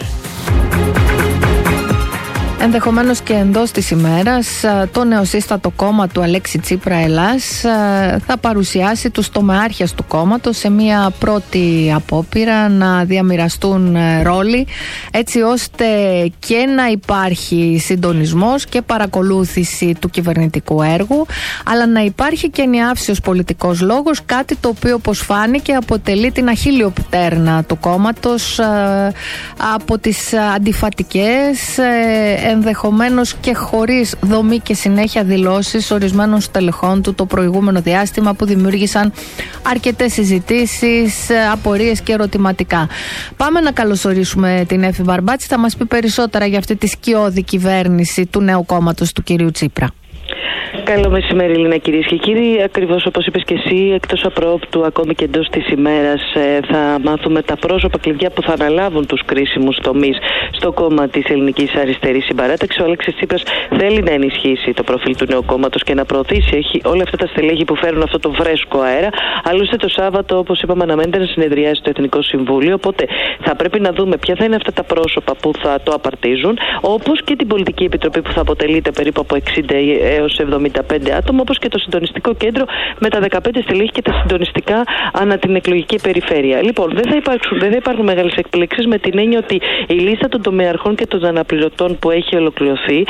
Ενδεχομένως και εντός της ημέρας το νεοσύστατο κόμμα του Αλέξη Τσίπρα Ελλάς θα παρουσιάσει τους τομεάρχες του κόμματος σε μια πρώτη απόπειρα να διαμοιραστούν ρόλοι, έτσι ώστε και να υπάρχει συντονισμός και παρακολούθηση του κυβερνητικού έργου, αλλά να υπάρχει και ενιάυσιος πολιτικός λόγος, κάτι το οποίο, όπως φάνηκε, αποτελεί την αχίλλειο πτέρνα του κόμματος από τις αντιφατικές, ενδεχομένως και χωρίς δομή και συνέχεια δηλώσεις ορισμένων στελεχών του το προηγούμενο διάστημα, που δημιούργησαν αρκετές συζητήσεις, απορίες και ερωτηματικά. Πάμε να καλωσορίσουμε την Έφη Μπαρμπάτση, θα μας πει περισσότερα για αυτή τη σκιώδη κυβέρνηση του νέου κόμματος του κυρίου Τσίπρα. Καλό μεσημέρι, Λίνα, κυρίες και κύριοι. Ακριβώς όπως είπες και εσύ, εκτός απρόπτου, ακόμη και εντός της ημέρας, θα μάθουμε τα πρόσωπα κλειδιά που θα αναλάβουν τους κρίσιμους τομείς στο κόμμα της Ελληνικής Αριστερής Συμπαράταξης. Ο Αλέξης Τσίπρας θέλει να ενισχύσει το προφίλ του νέου κόμματος και να προωθήσει. Έχει όλα αυτά τα στελέχη που φέρουν αυτό το φρέσκο αέρα. Άλλωστε, το Σάββατο, όπως είπαμε, αναμένεται να συνεδριάσει το Εθνικό Συμβούλιο. Οπότε θα πρέπει να δούμε ποια θα είναι αυτά τα πρόσωπα που θα το απαρτίζουν, όπως και την Πολιτική Επιτροπή που θα αποτελείται περίπου από 60 έως 75 άτομα, όπως και το συντονιστικό κέντρο με τα 15 στελέχη και τα συντονιστικά ανά την εκλογική περιφέρεια. Λοιπόν, δεν θα υπάρχουν μεγάλες εκπλήξεις, με την έννοια ότι η λίστα των τομεαρχών και των αναπληρωτών που έχει ολοκληρωθεί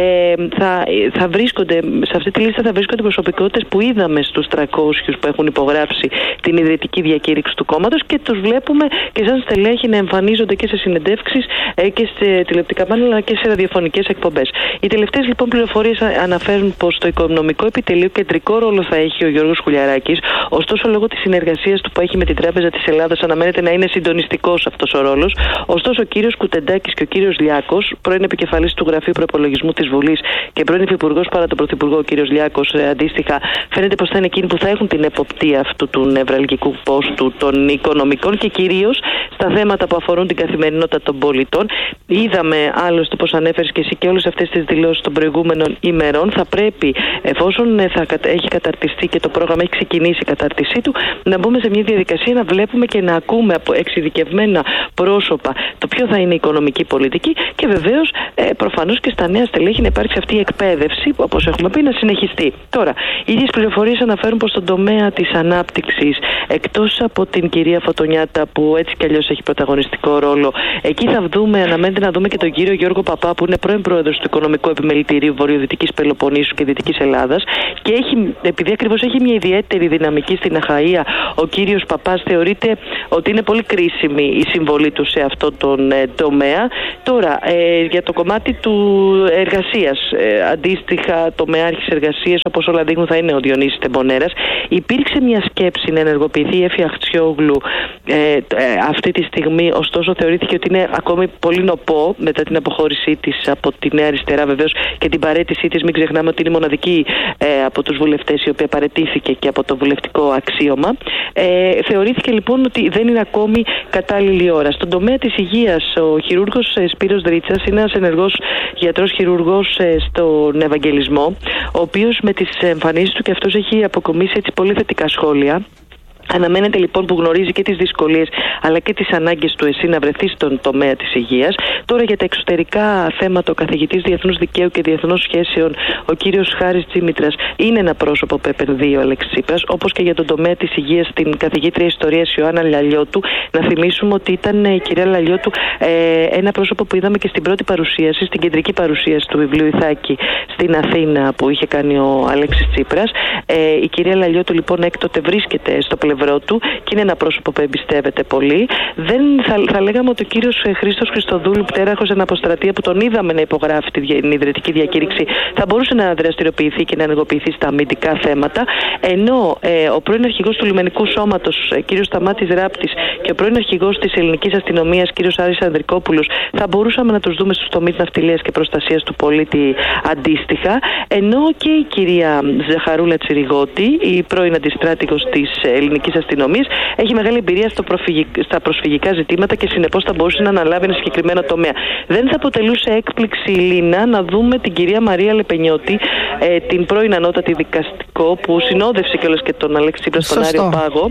θα βρίσκονται, σε αυτή τη λίστα θα βρίσκονται προσωπικότητες που είδαμε στους 300 που έχουν υπογράψει την ιδρυτική διακήρυξη του κόμματος και τους βλέπουμε και σαν στελέχη να εμφανίζονται και σε συνεντεύξεις και σε τηλεοπτικά πάνελ αλλά και σε ραδιοφωνικές εκπομπές. Οι τελευταίες λοιπόν πληροφορίες αναφέρουν πως το οικονομικό επιτελείο κεντρικό ρόλο θα έχει ο Γιώργος Χουλιαράκης. Ωστόσο, λόγω της συνεργασίας του που έχει με την Τράπεζα της Ελλάδας, αναμένεται να είναι συντονιστικός αυτός ο ρόλος. Ωστόσο, ο κύριος Κουτεντάκης και ο κύριος Λιάκος, πρώην επικεφαλής του Γραφείου Προϋπολογισμού της Βουλής και πρώην υφυπουργός παρά τον Πρωθυπουργό, ο κύριος Λιάκος, αντίστοιχα, φαίνεται πως θα είναι εκείνοι που θα έχουν την εποπτεία αυτού του νευραλγικού πόστου των οικονομικών και κυρίως στα θέματα που αφορούν την καθημερινότητα των πολιτών. Είδαμε άλλωστε, όπως ανέφερες και εσύ, και όλες αυτές τις δηλώσεις των προηγούμενων ημερών. Θα πρέπει εφόσον έχει καταρτιστεί και το πρόγραμμα έχει ξεκινήσει η κατάρτισή του, να μπούμε σε μια διαδικασία να βλέπουμε και να ακούμε από εξειδικευμένα πρόσωπα το ποιο θα είναι η οικονομική πολιτική και βεβαίως προφανώς και στα νέα στελέχη να υπάρξει αυτή η εκπαίδευση που, όπως έχουμε πει, να συνεχιστεί. Τώρα, οι ίδιες πληροφορίες αναφέρουν πως στον τομέα της ανάπτυξης, εκτός από την κυρία Φωτονιάτα που έτσι κι αλλιώς έχει πρωταγωνιστικό ρόλο, εκεί θα αναμένεται να δούμε και τον κύριο Γιώργο Παπά, που είναι πρώην πρόεδρος του Οικονομικού Επιμελητηρίου Βορειοδυτικής Πελοποννήσου και Δυτικής Ελλάδας, και επειδή ακριβώς έχει μια ιδιαίτερη δυναμική στην Αχαΐα, ο κύριος Παπάς θεωρείται ότι είναι πολύ κρίσιμη η συμβολή του σε αυτό τον τομέα. Τώρα, για το κομμάτι του εργασίας, αντίστοιχα τομεάρχης εργασίας, όπως όλα δείχνουν, θα είναι ο Διονύσης Τεμπονέρας. Υπήρξε μια σκέψη να ενεργοποιηθεί η Έφη Αχτσιόγλου αυτή τη στιγμή, ωστόσο θεωρήθηκε ότι είναι ακόμη πολύ νοπό μετά την αποχώρησή της από τη Νέα Αριστερά, βεβαίως, και την παραίτησή της. Μην ξεχνάμε ότι είναι η μοναδική από τους βουλευτές η οποία παραιτήθηκε και από το βουλευτικό αξίωμα. Θεωρήθηκε λοιπόν ότι δεν είναι ακόμη κατάλληλη ώρα. Στον τομέα της υγείας, ο χειρούργος Σπύρος Δρίτσας είναι ένας ενεργός γιατρός χειρούργος στον Ευαγγελισμό, ο οποίος με τις εμφανίσεις του και αυτός έχει αποκομίσει έτσι πολύ θετικά σχόλια. Αναμένεται λοιπόν, που γνωρίζει και τις δυσκολίες αλλά και τις ανάγκες του ΕΣΥ, να βρεθεί στον τομέα της υγείας. Τώρα, για τα εξωτερικά θέματα, ο καθηγητής Διεθνούς Δικαίου και Διεθνών Σχέσεων, ο κύριος Χάρης Τζίμητρας, είναι ένα πρόσωπο που επενδύει ο Αλέξης Τσίπρας, όπως και για τον τομέα της υγείας την καθηγήτρια ιστορίας Ιωάννα Λαλιώτου. Να θυμίσουμε ότι ήταν η κυρία Λαλιώτου ένα πρόσωπο που είδαμε και στην πρώτη παρουσίαση, στην κεντρική παρουσίαση του βιβλίου Ιθάκη στην Αθήνα που είχε κάνει ο Αλέξης Τσίπρας. Η κυρία Λαλιώτου λοιπόν έκτοτε βρίσκεται στο πλευρό του και είναι ένα πρόσωπο που εμπιστεύεται πολύ. Δεν θα λέγαμε ότι ο κύριος Χρήστος Χριστοδούλου, πτέραχος αναποστρατεία, που τον είδαμε να υπογράφει την ιδρυτική διακήρυξη, θα μπορούσε να δραστηριοποιηθεί και να ενεργοποιηθεί στα αμυντικά θέματα, ενώ ο πρώην αρχηγός του Λιμενικού Σώματος, κύριος Σταμάτης Ράπτης, και ο πρώην αρχηγός της Ελληνικής Αστυνομίας, κύριος Άρης Ανδρικόπουλος, θα μπορούσαμε να τους δούμε στους τομείς ναυτιλίας και προστασίας του πολίτη αντίστοιχα, ενώ και η κυρία Ζαχαρούλα Τσιριγώτη, η πρώην αντιστράτηγος της Ελληνικής Αστυνομίας, έχει μεγάλη εμπειρία στα προσφυγικά ζητήματα και συνεπώς θα μπορούσε να αναλάβει ένα συγκεκριμένο τομέα. Δεν θα αποτελούσε έκπληξη, Λίνα, να δούμε την κυρία Μαρία Λεπενιώτη, την πρώην ανώτατη δικαστικό, που συνόδευσε κιόλας και τον Αλέξη Τσίπρα στον Άριο Πάγο,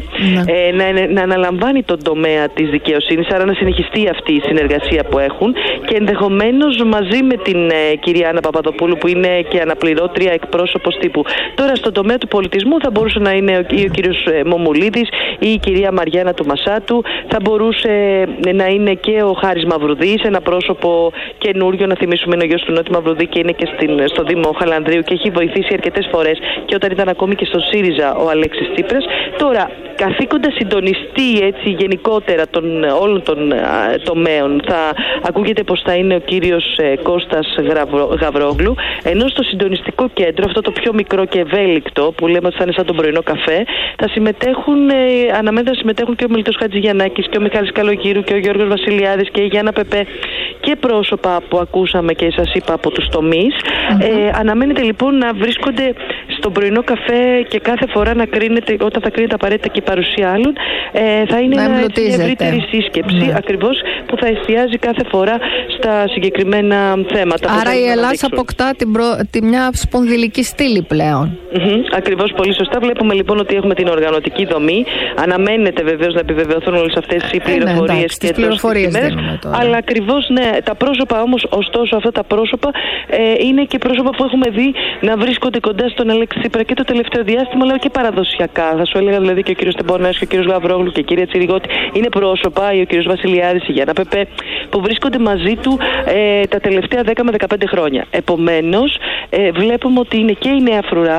να αναλαμβάνει τον τομέα της δικαιοσύνης, άρα να συνεχιστεί αυτή η συνεργασία που έχουν, και ενδεχομένως μαζί με την κυρία Άννα Παπαδοπούλου, που είναι και αναπληρώτρια εκπρόσωπος τύπου. Τώρα, στον τομέα του πολιτισμού θα μπορούσε να είναι ο κύριος Μομουλίδης ή η κυρία Μαριάννα του Μασάτου, θα μπορούσε να είναι και ο Χάρης Μαυρουδής, ένα πρόσωπο καινούριο. Να θυμίσουμε, είναι ο γιος του Νότι Μαυρουδή και είναι και στο Δήμο Χαλανδρίου και έχει βοηθήσει αρκετές φορές και όταν ήταν ακόμη και στο ΣΥΡΙΖΑ ο Αλέξης Τσίπρας. Τώρα, καθήκοντα συντονιστή έτσι γενικότερα όλων των τομέων, θα ακούγεται πως θα είναι ο κύριος Κώστας Γαβρόγλου, ενώ στο συντονιστικό κέντρο, αυτό το πιο μικρό και ευέλικτο που λέμε ότι θα είναι σαν τον πρωινό καφέ, θα αναμένεται να συμμετέχουν και ο Μελιτός Χατζηγιαννάκης και ο Μιχάλης Καλογύρου και ο Γιώργος Βασιλιάδης και η Γιάννα Πεπέ και πρόσωπα που ακούσαμε και σας είπα από τους τομείς. Αναμένεται λοιπόν να βρίσκονται στον πρωινό καφέ και κάθε φορά να κρίνεται, όταν θα κρίνεται απαραίτητα και η παρουσία άλλων, θα είναι μια ευρύτερη σύσκεψη ακριβώς που θα εστιάζει κάθε φορά στα συγκεκριμένα θέματα. Άρα η Ελλάδα αποκτά μια σπονδυλική στήλη πλέον. Ακριβώς, πολύ σωστά. Βλέπουμε λοιπόν ότι έχουμε την οργανωτική δομή. Αναμένεται βεβαίως να επιβεβαιωθούν όλες αυτές οι πληροφορίες και τις ημέρες. Αλλά ακριβώς, ναι, τα πρόσωπα όμως, ωστόσο, αυτά τα πρόσωπα είναι και πρόσωπα που έχουμε δει να βρίσκονται κοντά στον Αλέξη Τσίπρα και το τελευταίο διάστημα, αλλά και παραδοσιακά. Θα σου έλεγα δηλαδή και ο κύριος Τεμπονέρας και ο κύριος Γαβρόγλου και η κυρία Τσιριγώτη είναι πρόσωπα, ή ο κύριος Βασιλιάδης, η Γιάννα Πεπέ, που βρίσκονται μαζί του τα τελευταία 10 με 15 χρόνια. Επομένως, βλέπουμε ότι είναι και η νέα φρουρά,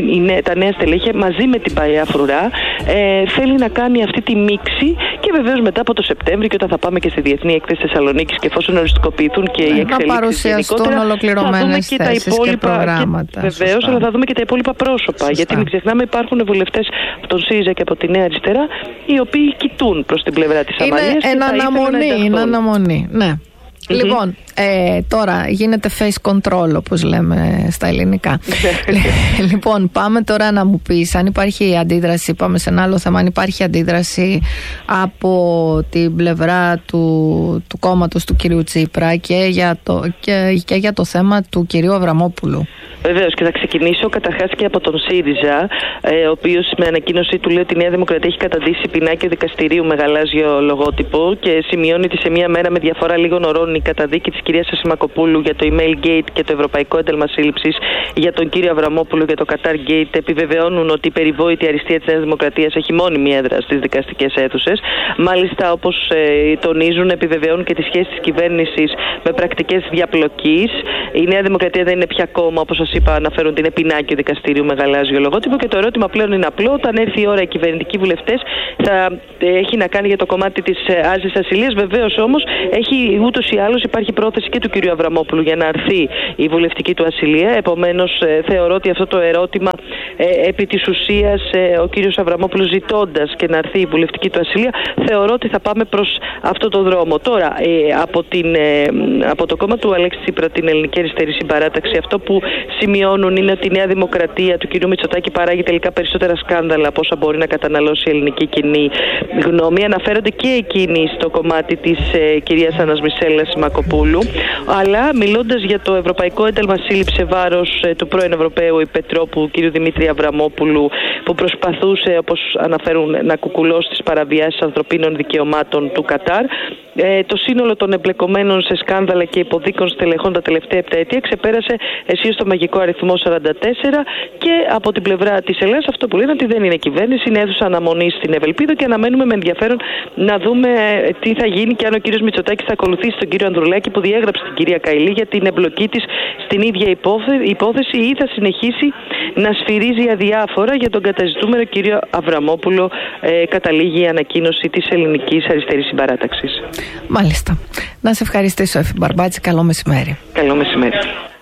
τα νέα στελέχη μαζί με την παλιά φρουρά. Θέλει να κάνει αυτή τη μίξη και βεβαίως μετά από το Σεπτέμβριο, και όταν θα πάμε και στη Διεθνή Έκθεση Θεσσαλονίκης και εφόσον οριστικοποιηθούν και οι εξελίξεις γενικότερα, ολοκληρωμένες θέσεις και προγράμματα. Βεβαίως, αλλά θα δούμε και τα υπόλοιπα πρόσωπα. Σωστά. Γιατί μην ξεχνάμε, υπάρχουν βουλευτές από τον ΣΥΡΙΖΑ και από τη Νέα Αριστερά, οι οποίοι κοιτούν προς την πλευρά της Αμαλίας. Είναι αναμονή. Ναι. Λοιπόν, τώρα γίνεται face control, όπως λέμε στα ελληνικά. Λοιπόν, πάμε τώρα να μου πεις αν υπάρχει αντίδραση, πάμε σε ένα άλλο θέμα, αν υπάρχει αντίδραση από την πλευρά του κόμματος του κυρίου Τσίπρα και για το θέμα του κυρίου Αβραμόπουλου. Βεβαίως, και θα ξεκινήσω καταρχάς και από τον ΣΥΡΙΖΑ, ο οποίος με ανακοίνωσή του λέει ότι η Νέα Δημοκρατία έχει καταντήσει πινάκιο δικαστηρίου με γαλάζιο λογότυπο και σημειώνει ότι σε μία μέρα με διαφορά λίγων ωρών η καταδίκη της κυρίας Ασημακοπούλου για το email gate και το Ευρωπαϊκό Ένταλμα Σύλληψης για τον κύριο Αβραμόπουλο για το Qatar Gate επιβεβαιώνουν ότι η περιβόητη αριστεία της Νέας Δημοκρατίας έχει μόνιμη έδρα στις δικαστικές αίθουσες. Μάλιστα, όπως τονίζουν, επιβεβαιώνουν και τη σχέση της κυβέρνησης με πρακτικές διαπλοκής. Η Νέα Δημοκρατία δεν είναι πια κόμμα, όπως σας είπα, αναφέρουν ότι είναι πινάκιο δικαστηρίου με γαλάζιο λογότυπο. Και το ερώτημα πλέον είναι απλό. Όταν έρθει η ώρα, οι κυβερνητικοί βουλευτές θα έχει να κάνει για το κομμάτι της άζης ασυλίας. Βεβαίως όμως, ούτως ή άλλως υπάρχει πρόθεση και του κυρίου Αβραμόπουλου για να αρθεί η βουλευτική του ασυλία. Επομένως, θεωρώ ότι αυτό το ερώτημα επί της ουσίας ο κύριος Αβραμόπουλος ζητώντας και να αρθεί η βουλευτική του ασυλία, θεωρώ ότι θα πάμε προς αυτό το δρόμο. Τώρα, από το κόμμα του Αλέξη Τσίπρα, την Ελληνική Αριστερή Συμπαράταξη, αυτό που σημειώνουν είναι ότι η Νέα Δημοκρατία του κυρίου Μητσοτάκη παράγει τελικά περισσότερα σκάνδαλα από όσα μπορεί να καταναλώσει η ελληνική κοινή γνώμη. Αναφέρονται και εκείνοι στο κομμάτι της κυρίας Άννας Μισελ Ασημακοπούλου, αλλά μιλώντας για το Ευρωπαϊκό Ένταλμα Σύλληψης σε βάρος του πρώην Ευρωπαίου Υπετρόπου κ. Δημήτρη Αβραμόπουλου, που προσπαθούσε, όπως αναφέρουν, να κουκουλώσει τις παραβιάσεις ανθρωπίνων δικαιωμάτων του Κατάρ, το σύνολο των εμπλεκομένων σε σκάνδαλα και υποδίκων στελεχών τα τελευταία 7 ετία ξεπέρασε αισίως το μαγικό αριθμό 44, και από την πλευρά της Ελλάδας αυτό που λένε ότι δεν είναι κυβέρνηση, είναι αίθουσα αναμονής στην Ευελπίδο, και αναμένουμε με ενδιαφέρον να δούμε τι θα γίνει και αν ο κύριος Μητσοτάκης θα ακολουθήσει τον κύριο Ανδρουλάκη που διέγραψε την κυρία Καηλή για την εμπλοκή της στην ίδια υπόθεση, ή θα συνεχίσει να σφυρίζει αδιάφορα για τον καταζητούμενο κύριο Αβραμόπουλο, καταλήγει η ανακοίνωση της Ελληνικής Αριστερής Συμπαράταξης. Μάλιστα. Να σε ευχαριστήσω, Εφη Μπαρμπάτση. Καλό μεσημέρι. Καλό μεσημέρι.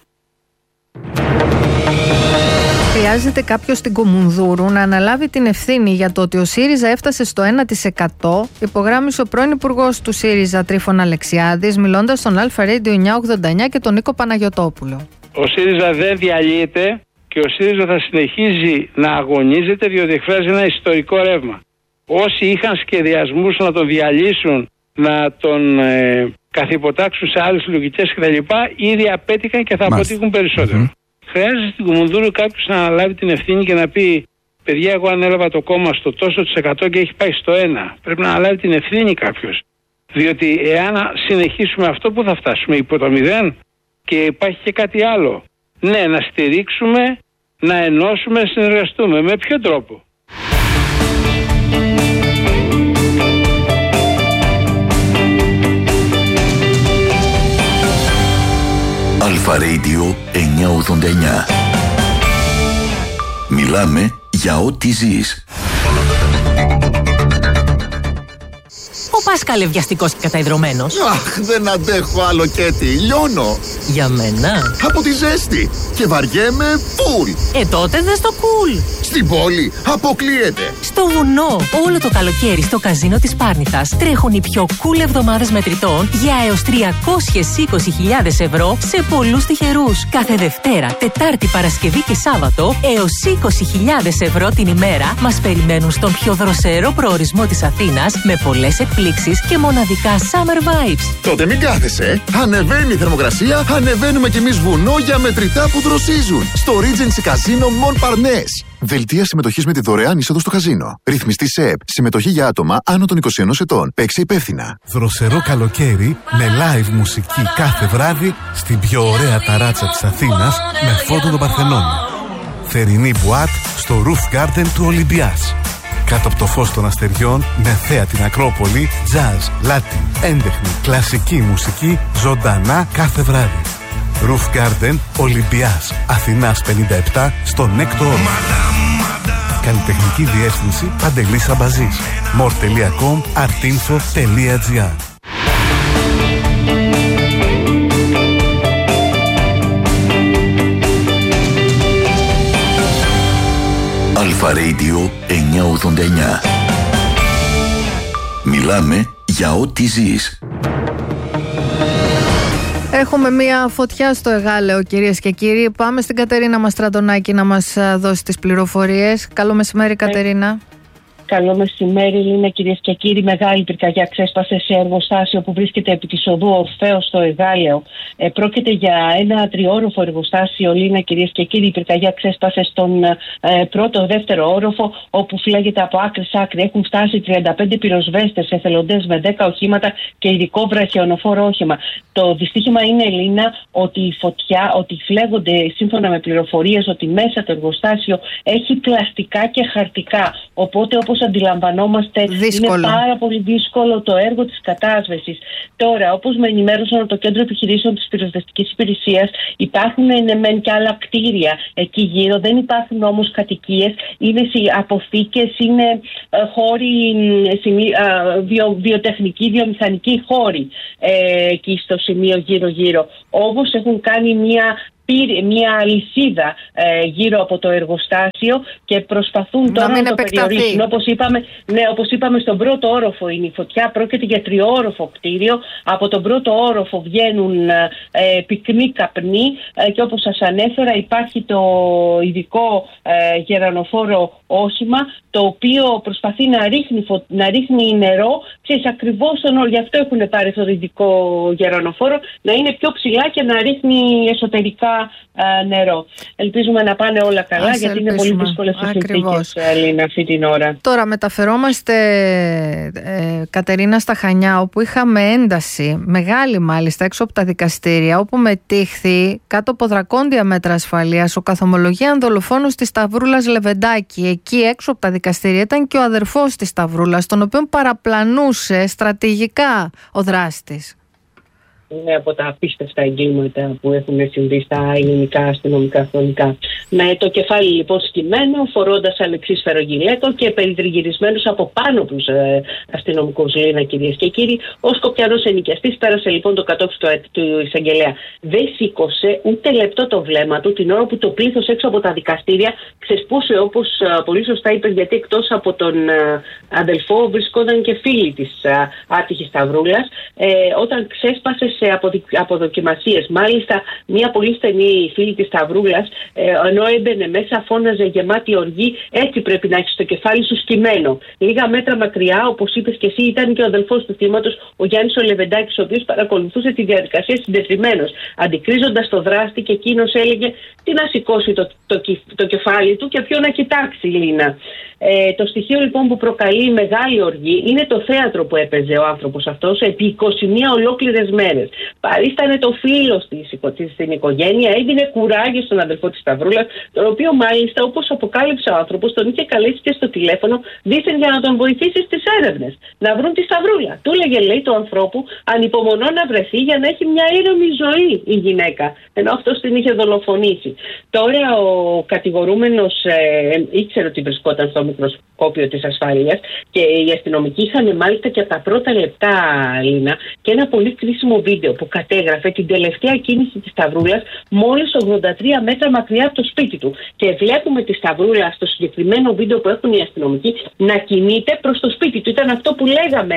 Χρειάζεται κάποιος στην Κουμουνδούρου να αναλάβει την ευθύνη για το ότι ο ΣΥΡΙΖΑ έφτασε στο 1%, υπογράμμισε ο πρώην υπουργός του ΣΥΡΙΖΑ Τρίφων Αλεξιάδης, μιλώντας στον Αλφα Radio 989 και τον Νίκο Παναγιωτόπουλο. Ο ΣΥΡΙΖΑ δεν διαλύεται και ο ΣΥΡΙΖΑ θα συνεχίζει να αγωνίζεται, διότι εκφράζει ένα ιστορικό ρεύμα. Όσοι είχαν σχεδιασμούς να τον διαλύσουν, να τον καθυποτάξουν σε άλλες λογικές κτλ., ήδη απέτυχαν και θα αποτύχουν περισσότερο. Χρειάζεται στην Κουμουνδούρου κάποιος να αναλάβει την ευθύνη και να πει: παιδιά, εγώ ανέλαβα το κόμμα στο τόσο της εκατό και έχει πάει στο 1. Πρέπει να αναλάβει την ευθύνη κάποιος. Διότι εάν συνεχίσουμε αυτό, που θα φτάσουμε, υπό το 0? Και υπάρχει και κάτι άλλο. Ναι, να στηρίξουμε, να ενώσουμε, να συνεργαστούμε. Με ποιο τρόπο? Αλφα Radio 989. Μιλάμε για ό,τι ζεις. Ο Πάσχαλε βιαστικός και καταϊδρωμένος. Αχ, δεν αντέχω άλλο, Κέτι. Λιώνω. Για μένα. Από τη ζέστη. Και βαριέμαι φουλ. Τότε δες το cool. Στην πόλη αποκλείεται. Στο βουνό. Όλο το καλοκαίρι στο καζίνο της Πάρνηθας τρέχουν οι πιο cool εβδομάδες μετρητών για έως 320.000 ευρώ σε πολλούς τυχερούς. Κάθε Δευτέρα, Τετάρτη, Παρασκευή και Σάββατο έως 20.000 ευρώ την ημέρα μας περιμένουν στον πιο δροσερό προορισμό της Αθήνας με πολλές εκπλήξεις και μοναδικά summer vibes. Τότε μην κάθεσαι. Ανεβαίνει η θερμοκρασία, ανεβαίνουμε κι εμείς βουνό για μετρητά που δροσίζουν. Στο Regency Casino Mon Parnasse. Δελτία συμμετοχής με τη δωρεάν είσοδο στο καζίνο. Ρυθμιστή ΣΕΠ. Συμμετοχή για άτομα άνω των 21 ετών. Παίξε υπεύθυνα. Δροσερό καλοκαίρι με live μουσική κάθε βράδυ στην πιο ωραία ταράτσα της Αθήνας με φόντο τον Παρθενώνα. Θερινή μπουάτ στο Roof Garden του Ολυμπιάς. Κάτω από το φως των αστεριών, με θέα την Ακρόπολη, jazz, Latin, έντεχνη, κλασική μουσική, ζωντανά κάθε βράδυ. Roof Garden, Ολυμπιάς, Αθηνάς 57, στο Νέκτο Όρος. Καλλιτεχνική διεύθυνση Παντελής Αμπαζής. more.com, artinfo.gr. Αλφα Radio 989. Μιλάμε για ό,τι ζεις. Έχουμε μία φωτιά στο Εγάλεο, κυρίες και κύριοι. Πάμε στην Κατερίνα Μαστραντονάκη να μας δώσει τις πληροφορίες. Καλό μεσημέρι, Κατερίνα. Καλό μεσημέρι, Λίνα, κυρίες και κύριοι. Μεγάλη πυρκαγιά ξέσπασε σε εργοστάσιο που βρίσκεται επί της οδού Ορφέως στο Εγάλεο. Πρόκειται για ένα τριόροφο εργοστάσιο, Λίνα, κυρίες και κύριοι. Η πυρκαγιά ξέσπασε στον πρώτο-δεύτερο όροφο, όπου φλέγεται από άκρη σ' άκρη. Έχουν φτάσει 35 πυροσβέστες, εθελοντές με 10 οχήματα και ειδικό βραχιονοφόρο όχημα. Το δυστύχημα είναι, Λίνα, ότι η φωτιά, ότι φλέγονται σύμφωνα με πληροφορίες ότι μέσα το εργοστάσιο έχει πλαστικά και χαρτικά. Οπότε, όπως αντιλαμβανόμαστε, είναι πάρα πολύ δύσκολο το έργο της κατάσβεσης. Τώρα, όπως με ενημέρωσαν από το Κέντρο Επιχειρήσεων της Πυροσβεστικής Υπηρεσίας, υπάρχουν μεν και άλλα κτίρια εκεί γύρω, δεν υπάρχουν όμως κατοικίες, είναι αποθήκες, είναι χώροι, βιοτεχνικοί, βιομηχανικοί χώροι εκεί στο σημείο γύρω-γύρω. Όμως έχουν κάνει μια αλυσίδα γύρω από το εργοστάσιο και προσπαθούν τώρα να το περιορίσουν. Όπως είπαμε, στον πρώτο όροφο είναι η φωτιά. Πρόκειται για τριόροφο κτίριο. Από τον πρώτο όροφο βγαίνουν πυκνοί καπνοί και όπως σας ανέφερα, υπάρχει το ειδικό γερανοφόρο όχημα, το οποίο προσπαθεί να ρίχνει νερό. Ξέρεις, ακριβώς γι' αυτό έχουν πάρει το ειδικό γερανοφόρο, να είναι πιο ψηλά και να ρίχνει εσωτερικά νερό. Ελπίζουμε να πάνε όλα καλά, γιατί είναι πολύ δύσκολες οι συνθήκες, Λίνα, αυτή την ώρα. Τώρα μεταφερόμαστε, Κατερίνα, στα Χανιά, όπου είχαμε ένταση μεγάλη, μάλιστα, έξω από τα δικαστήρια, όπου μετήχθη κάτω από δρακόντια μέτρα ασφαλείας ο καθομολογίαν δολοφόνος της Σταυρούλας Λεβεντάκη. Εκεί έξω από τα δικαστήρια ήταν και ο αδερφός της Σταυρούλας, τον οποίο παραπλανούσε στρατηγικά ο δράστης. Είναι από τα απίστευτα εγκλήματα που έχουν συμβεί στα ελληνικά αστυνομικά χρονικά. Με το κεφάλι λοιπόν σκυμμένο, φορώντας αλεξίσφαιρο γυλαίκο και περιτριγυρισμένος από πάνω από τους αστυνομικούς, Λίνα, κυρίες και κύριοι, ο Σκοπιανός ενοικιαστής πέρασε λοιπόν το κατόφλι του εισαγγελέα. Δεν σήκωσε ούτε λεπτό το βλέμμα του την ώρα που το πλήθος έξω από τα δικαστήρια ξεσπούσε, όπως πολύ σωστά είπες, γιατί εκτός από τον αδελφό βρισκόταν και φίλοι της άτυχης Σταυρούλας, όταν ξέσπασε σε αποδοκιμασίες. Μάλιστα, μια πολύ στενή φίλη της Σταυρούλας, ενώ έμπαινε μέσα, φώναζε γεμάτη οργή: έτσι πρέπει να έχεις το κεφάλι σου σκυμμένο. Λίγα μέτρα μακριά, όπως είπες και εσύ, ήταν και ο αδελφός του θύματος, ο Γιάννης ο Λεβεντάκης, ο οποίος παρακολουθούσε τη διαδικασία συντετριμμένος, αντικρίζοντας το δράστη, και εκείνος έλεγε τι να σηκώσει το κεφάλι του και ποιο να κοιτάξει, Λίνα. Το στοιχείο λοιπόν που προκαλεί μεγάλη οργή είναι το θέατρο που έπαιζε ο άνθρωπος αυτός επί 21 ολόκληρες μέρες. Παρίστανε το φίλο της στην οικογένεια, έδινε κουράγιο στον αδελφό της Σταυρούλας, τον οποίο μάλιστα, όπως αποκάλυψε ο άνθρωπος, τον είχε καλέσει και στο τηλέφωνο δήθεν για να τον βοηθήσει στις έρευνες, να βρουν τη Σταυρούλα. Του έλεγε, λέει, του ανθρώπου, ανυπομονώ να βρεθεί για να έχει μια ήρεμη ζωή η γυναίκα, ενώ αυτός την είχε δολοφονήσει. Τώρα ο κατηγορούμενος ήξερε ότι βρισκόταν στο μικροσκόπιο της ασφάλειας και οι αστυνομικοί είχαν μάλιστα και από τα πρώτα λεπτά, Λίνα, και ένα πολύ κρίσιμο βίντεο που κατέγραφε την τελευταία κίνηση της Σταυρούλας μόλις 83 μέτρα μακριά από το σπίτι του. Και βλέπουμε τη Σταυρούλα στο συγκεκριμένο βίντεο που έχουν οι αστυνομικοί να κινείται προς το σπίτι του. Ήταν αυτό που λέγαμε,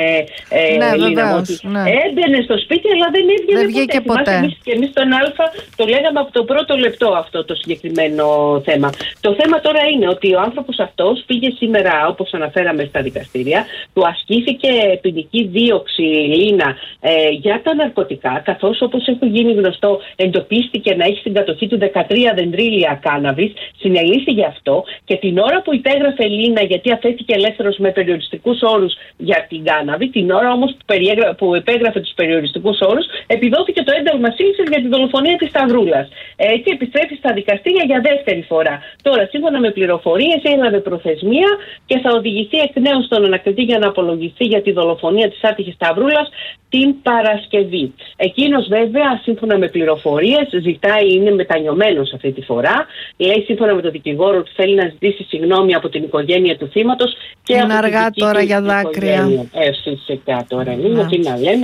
Λίνα, ότι έμπαινε στο σπίτι αλλά δεν έβγαινε ποτέ. Και εμείς τον Α το λέγαμε από το πρώτο λεπτό αυτό το συγκεκριμένο θέμα. Το θέμα τώρα είναι ότι ο άνθρωπος αυτός πήγε σήμερα, όπως αναφέραμε, στα δικαστήρια, του ασκήθηκε ποινική δίωξη, Λίνα, για τα ναρκωτικά, καθώς, όπως έχει γίνει γνωστό, εντοπίστηκε να έχει στην κατοχή του 13 δεντρίλια κάναβης, συνελήφθη γι' αυτό και την ώρα που υπέγραφε, Λίνα, γιατί αφέθηκε ελεύθερος με περιοριστικούς όρους για την κάναβη, την ώρα όμως που υπέγραφε τους περιοριστικούς όρους, επιδόθηκε το ένταλμα σύλληψης για τη δολοφονία της Σταυρούλας. Έτσι επιστρέφει στα δικαστήρια για δεύτερη φορά. Τώρα, σύμφωνα με πληροφορίες, έλαβε προθεσμία και θα οδηγηθεί εκ νέου στον ανακριτή για να απολογηθεί για τη δολοφονία της άτυχης Σταυρούλας την Παρασκευή. Εκείνος, βέβαια, σύμφωνα με πληροφορίες, είναι μετανιωμένος αυτή τη φορά. Λέει, σύμφωνα με τον δικηγόρο, ότι θέλει να ζητήσει συγγνώμη από την οικογένεια του θύματος και είναι αργά τώρα για δάκρυα. Φυσικά τώρα είναι, τι να λέμε.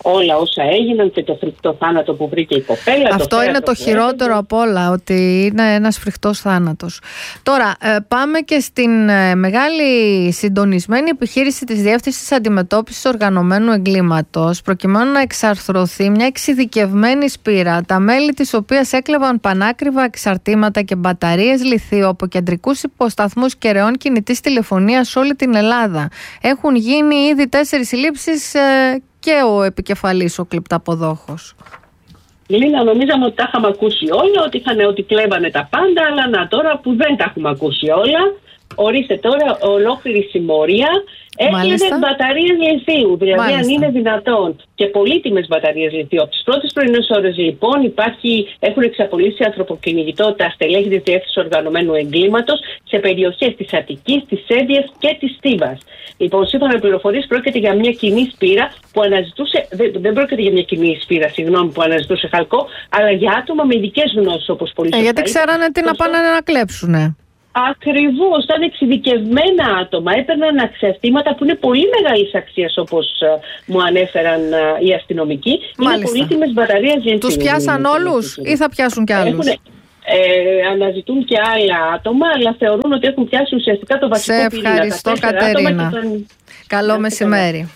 όλα όσα έγιναν και το φρικτό θάνατο που βρήκε η κοπέλα. Αυτό είναι το χειρότερο από όλα, ότι είναι ένας φρικτός θάνατος. Τώρα πάμε και στην μεγάλη συντονισμένη επιχείρηση της Διεύθυνσης Αντιμετώπισης Οργανωμένου Εγκλήματος, προκειμένου να εξαρθρωθεί μια εξειδικευμένη σπήρα, τα μέλη της οποίας έκλεβαν πανάκριβα εξαρτήματα και μπαταρίες λιθίου από κεντρικούς υποσταθμούς κεραιών κινητής τηλεφωνίας σε όλη την Ελλάδα. Έχουν γίνει ήδη 4 συλλήψεις και ο επικεφαλής, ο κλεπταποδόχος. Λίνα, νομίζαμε ότι τα είχαμε ακούσει όλα, ότι κλέβανε τα πάντα, αλλά τώρα που δεν τα έχουμε ακούσει όλα, ορίστε τώρα ολόκληρη συμμορία έκλεινε μπαταρίες λιθίου. Δηλαδή, αν είναι δυνατόν, και πολύτιμες μπαταρίες λιθίου. Από τις πρώτες πρωινές ώρες, λοιπόν, έχουν εξαπολύσει ανθρωποκυνηγητό τα στελέχη της Διεύθυνσης Οργανωμένου Εγκλήματος σε περιοχές της Αττικής, της Έντιας και της Στίβας. Λοιπόν, σύμφωνα με πληροφορίες, πρόκειται για μια κοινή σπήρα που αναζητούσε. Δεν πρόκειται για μια κοινή σπήρα, που αναζητούσε χαλκό, αλλά για άτομα με ειδικές γνώσεις, όπως πολύ σωστά. Γιατί ξέρανε τι να πάνε να κλέψουνε. Ακριβώς, ήταν εξειδικευμένα άτομα. Έπαιρναν εξαρτήματα που είναι πολύ μεγάλης αξίας, όπως μου ανέφεραν οι αστυνομικοί. Είναι πολύτιμες μπαταρίες λιθίου. Τους πιάσαν όλους ή θα πιάσουν κι άλλους? Αναζητούν και άλλα άτομα, αλλά θεωρούν ότι έχουν πιάσει ουσιαστικά το βασικό πυρήνα. Σε ευχαριστώ, Κατερίνα. Καλό μεσημέρι.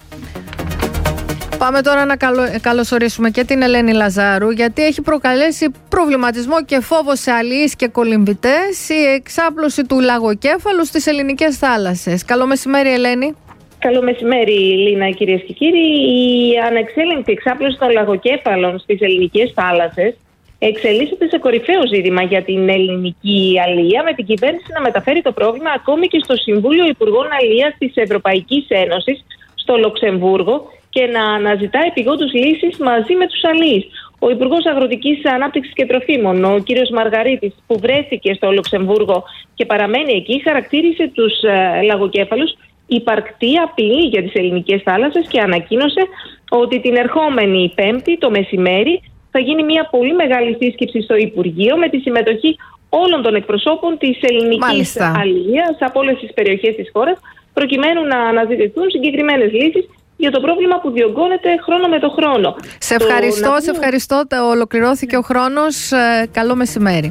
Πάμε τώρα να καλωσορίσουμε και την Ελένη Λαζάρου, γιατί έχει προκαλέσει προβληματισμό και φόβο σε αλλοίς και κολυμβητές η εξάπλωση του λαγοκέφαλου στις ελληνικές θάλασσες. Καλό μεσημέρι, Ελένη. Καλό μεσημέρι, Λίνα, κυρίες και κύριοι. Η ανεξέλεγκτη εξάπλωση των λαγοκέφαλων στις ελληνικές θάλασσες εξελίσσεται σε κορυφαίο ζήτημα για την ελληνική αλία, με την κυβέρνηση να μεταφέρει το πρόβλημα ακόμη και στο Συμβούλιο Υπουργών Αλίας της Ευρωπαϊκής Ένωσης στο Λουξεμβούργο και να αναζητά επιγόντως λύσεις μαζί με τους αλείς. Ο Υπουργός Αγροτικής Ανάπτυξης και Τροφίμων, ο κύριος Μαργαρίτης, που βρέθηκε στο Λουξεμβούργο και παραμένει εκεί, χαρακτήρισε τους λαγοκέφαλους υπαρκτή απειλή για τις ελληνικές θάλασσες και ανακοίνωσε ότι την ερχόμενη Πέμπτη το μεσημέρι θα γίνει μια πολύ μεγάλη σύσκεψη στο Υπουργείο με τη συμμετοχή όλων των εκπροσώπων της ελληνικής αλίας από όλες τις περιοχές της χώρας, προκειμένου να αναζητηθούν συγκεκριμένες λύσεις για το πρόβλημα που διωγγώνεται χρόνο με το χρόνο. Σε ευχαριστώ. Ολοκληρώθηκε ο χρόνος. Καλό μεσημέρι.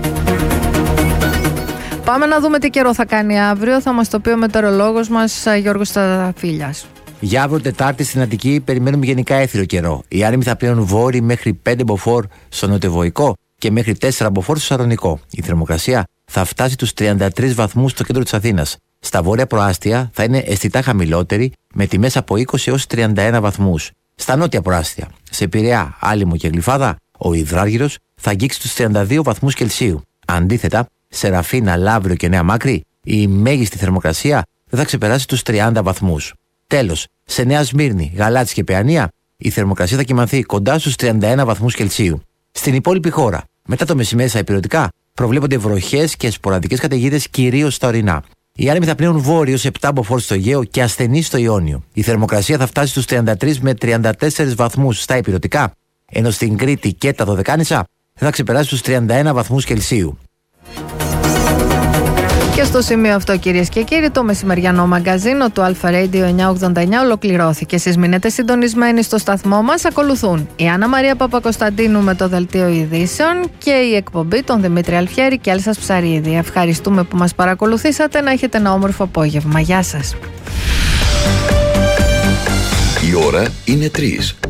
Πάμε να δούμε τι καιρό θα κάνει αύριο. Θα μας το πει ο μετεωρολόγος μας Γιώργος Σταφύλιας. Για αύριο Τετάρτη στην Αττική περιμένουμε γενικά έθριο καιρό. Οι άνεμοι θα πλέουν βόρειοι μέχρι 5 μποφόρ στο νοτιοβοϊκό και μέχρι 4 μποφόρ στο σαρωνικό. Η θερμοκρασία θα φτάσει τους 33 βαθμούς στο κέντρο της Αθήνας. Στα βόρεια προάστια θα είναι αισθητά χαμηλότερη, με τιμές από 20 έως 31 βαθμούς. Στα νότια προάστια, σε Πειραιά, Άλυμο και Γλυφάδα, ο υδράργυρος θα αγγίξει τους 32 βαθμούς Κελσίου. Αντίθετα, σε Ραφίνα, Λαύριο και Νέα Μάκρη, η μέγιστη θερμοκρασία δεν θα ξεπεράσει τους 30 βαθμούς. Τέλος, σε Νέα Σμύρνη, Γαλάτσι και Παιανία, η θερμοκρασία θα κυμανθεί κοντά στους 31 βαθμούς Κελσίου. Στην υπόλοιπη χώρα, μετά το μεσημέρι στα ηπειρωτικά, προβλέπονται βροχές και σποραδικές καταιγίδες κυρίως στα ορεινά. Οι άνεμοι θα πνέουν βόρειο σε 7 μποφόρ στο Αιγαίο και ασθενείς στο Ιόνιο. Η θερμοκρασία θα φτάσει στους 33 με 34 βαθμούς στα ηπειρωτικά, ενώ στην Κρήτη και τα Δωδεκάνησα δεν θα ξεπεράσει τους 31 βαθμούς Κελσίου. Και στο σημείο αυτό, κυρίες και κύριοι, το μεσημεριανό μαγκαζίνο του Alpha Radio 989 ολοκληρώθηκε. Εσείς μείνετε συντονισμένοι στο σταθμό μας. Ακολουθούν η Άννα Μαρία Παπακοσταντίνου με το Δελτίο Ειδήσεων και η εκπομπή των Δημήτρη Αλφιέρη και Έλσας Ψαρίδη. Ευχαριστούμε που μας παρακολουθήσατε. Να έχετε ένα όμορφο απόγευμα. Γεια σας. Η ώρα είναι 3.